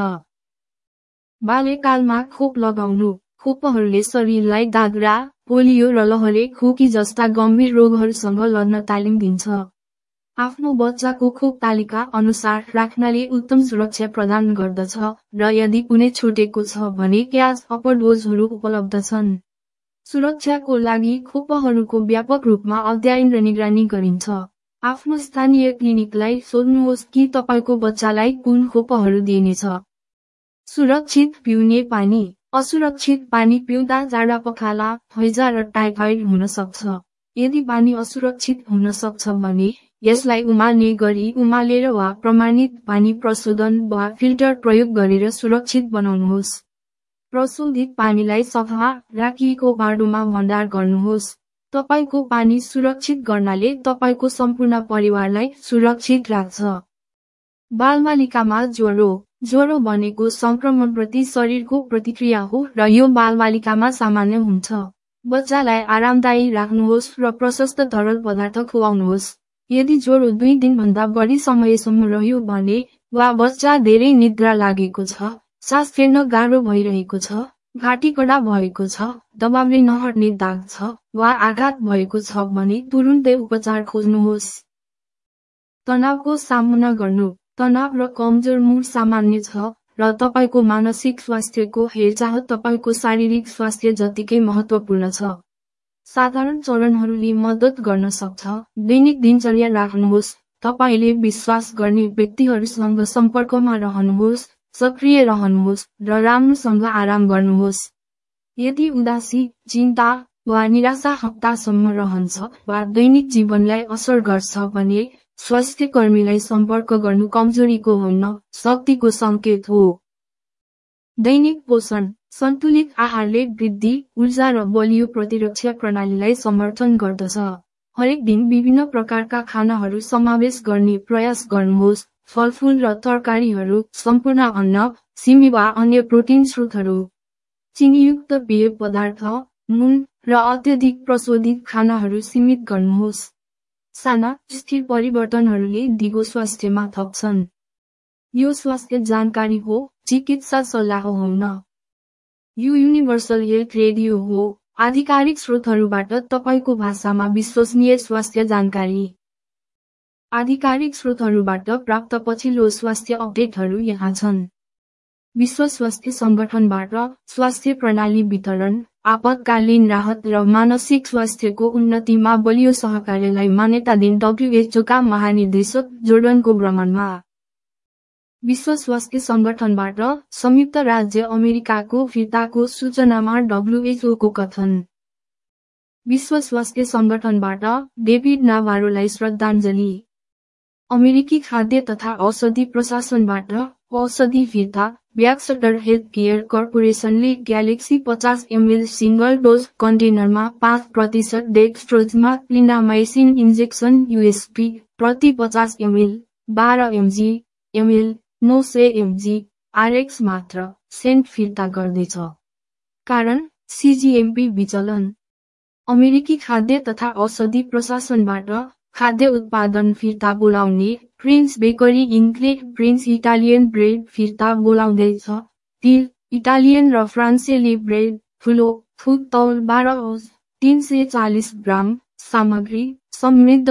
Speaker 1: बाल्यकालमा खोप लगाउनु। खोपहरूले शरीरलाई दादरा, पोलियो र लहरे खोकी जस्ता गम्भीर रोगहरूसँग लड्न तालिम दिन्छ। आफ्नो बच्चाको खोप तालिका अनुसार राख्नाले उत्तम सुरक्षा प्रदान गर्दछ र यदि कुनै छुटेको छ भने क्याच अपर डोजहरू उपलब्ध छन्। सुरक्षाको लागि खोपहरूको व्यापक रूपमा अध्ययन र निगरानी गरिन्छ। आफ्नो स्थानीय क्लिनिकलाई सोध्नुहोस् कि तपाईको बच्चालाई कुन खोपहरू दिइनेछ। सुरक्षित पिउने पानी। असुरक्षित पानी पिउँदा जाडा पखाला, हैजा र टाइफाइड हुन सक्छ। यदि पानी असुरक्षित हुन सक्छ भने यसलाई उमाल्ने गरी उमालेर वा प्रमाणित पानी प्रशोधन वा फिल्टर प्रयोग गरेर सुरक्षित बनाउनुहोस्। प्रशोधित पानीलाई सफा राखिएको बाटोमा भण्डार गर्नुहोस्। तपाईको पानी सुरक्षित गर्नाले तपाईको सम्पूर्ण परिवारलाई सुरक्षित राख्छ। बालबालिकामा ज्वरो। ज्वरो भनेको संक्रमणप्रति शरीरको प्रतिक्रिया हो र यो बालबालिकामा सामान्य हुन्छ। बच्चालाई आरामदायी राख्नुहोस् र प्रशस्त तरल पदार्थ खुवाउनुहोस्। यदि ज्वरो 2 दिनभन्दा बढी समयसम्म रह्यो भने वा बच्चा धेरै निद्रा लागेको छ, सास फेर्न गाह्रो भइरहेको छ, घाँटी कडा भएको छ, दबावले नहट्ने दाग छ वा आघात भएको छ भने तुरुन्तै उपचार खोज्नुहोस्। तनावको सामना गर्नु। तनाव र कमजोर मुड सामान्य छ र तपाईको मानसिक स्वास्थ्यको हेरचाह तपाईको शारीरिक स्वास्थ्य जतिकै महत्त्वपूर्ण छ। साधारण चरणहरूले मद्दत गर्न सक्छ। दैनिक दिनचर्या राख्नुहोस्। तपाईले विश्वास गर्ने व्यक्तिहरूसँग सम्पर्कमा रहनुहोस्, सक्रिय रहनुहोस् र राम्रोसँग आराम गर्नुहोस्। यदि उदासी, चिन्ता वा निराशा हप्तासम्म रहन्छ वा दैनिक जीवनलाई असर गर्छ भने स्वास्थ्य कर्मीलाई सम्पर्क गर्नु कमजोरीको होइन, शक्तिको संकेत हो। दैनिक पोषण। सन्तुलित आहारले वृद्धि, ऊर्जा र बलियो प्रतिरक्षा प्रणालीलाई समर्थन गर्दछ। हरेक दिन विभिन्न प्रकारका खानाहरू समावेश गर्ने प्रयास गर्नुहोस्। फलफुल र तरकारीहरू, सम्पूर्ण अन्न, सिमी वा अन्य प्रोटिन स्रोतहरू। चिनीयुक्त पेय पदार्थ, नुन र अत्यधिक प्रशोधित खानाहरू सीमित गर्नुहोस्। साना, स्थिर परिवर्तनहरूले दिगो स्वास्थ्यमा थप्छन्। यो स्वास्थ्य जानकारी हो, चिकित्सा सल्लाह होइन। यो युनिभर्सल हेल्थ रेडियो हो, आधिकारिक स्रोतहरूबाट तपाईको भाषामा विश्वसनीय स्वास्थ्य जानकारी। आधिकारिक स्रोतहरूबाट प्राप्त पछिल्लो स्वास्थ्य अपडेटहरू यहाँ छन्। विश्व स्वास्थ्य संगठनबाट स्वास्थ्य प्रणाली वितरण, आपतकालीन राहत र मानसिक स्वास्थ्यको उन्नतिमा बलियो सहकार्यलाई मान्यता दिन WHO का महानिर्देशक जोर्डनको भ्रमणमा। विश्व स्वास्थ्य संगठनबाट संयुक्त राज्य अमेरिकाको फिर्ताको सूचनामा WHO को कथन। विश्व स्वास्थ्य संगठनबाट डेभिड नाभारोलाई श्रद्धाञ्जली। अमेरिकी खाद्य तथा औषधि प्रशासनबाट औषधि फिर्ता ब्याक्सटर health care कर्पोरेसनले galaxy 50 ml single dose कन्टेनरमा 5% डेक्स्ट्रोजमा क्लिन्डामाइसिन injection USP प्रति 50 ml 12 ml 900 mg आरएक्स मात्र सेन्ट फिर्ता गर्दैछ। कारण सीजीएमपी विचलन। अमेरिकी खाद्य तथा औषधि प्रशासनबाट खाद्य उत्पादन फिर्ता बोलाउने prince bakery इन्कले prince Italian bread फिर्ता बोलाउँदैछ। तिल, इटालियन र फ्रान्सेली ब्रेड, ठुलो, थुक तौल 12 औंस, 340 ग्राम, सामग्री, समृद्ध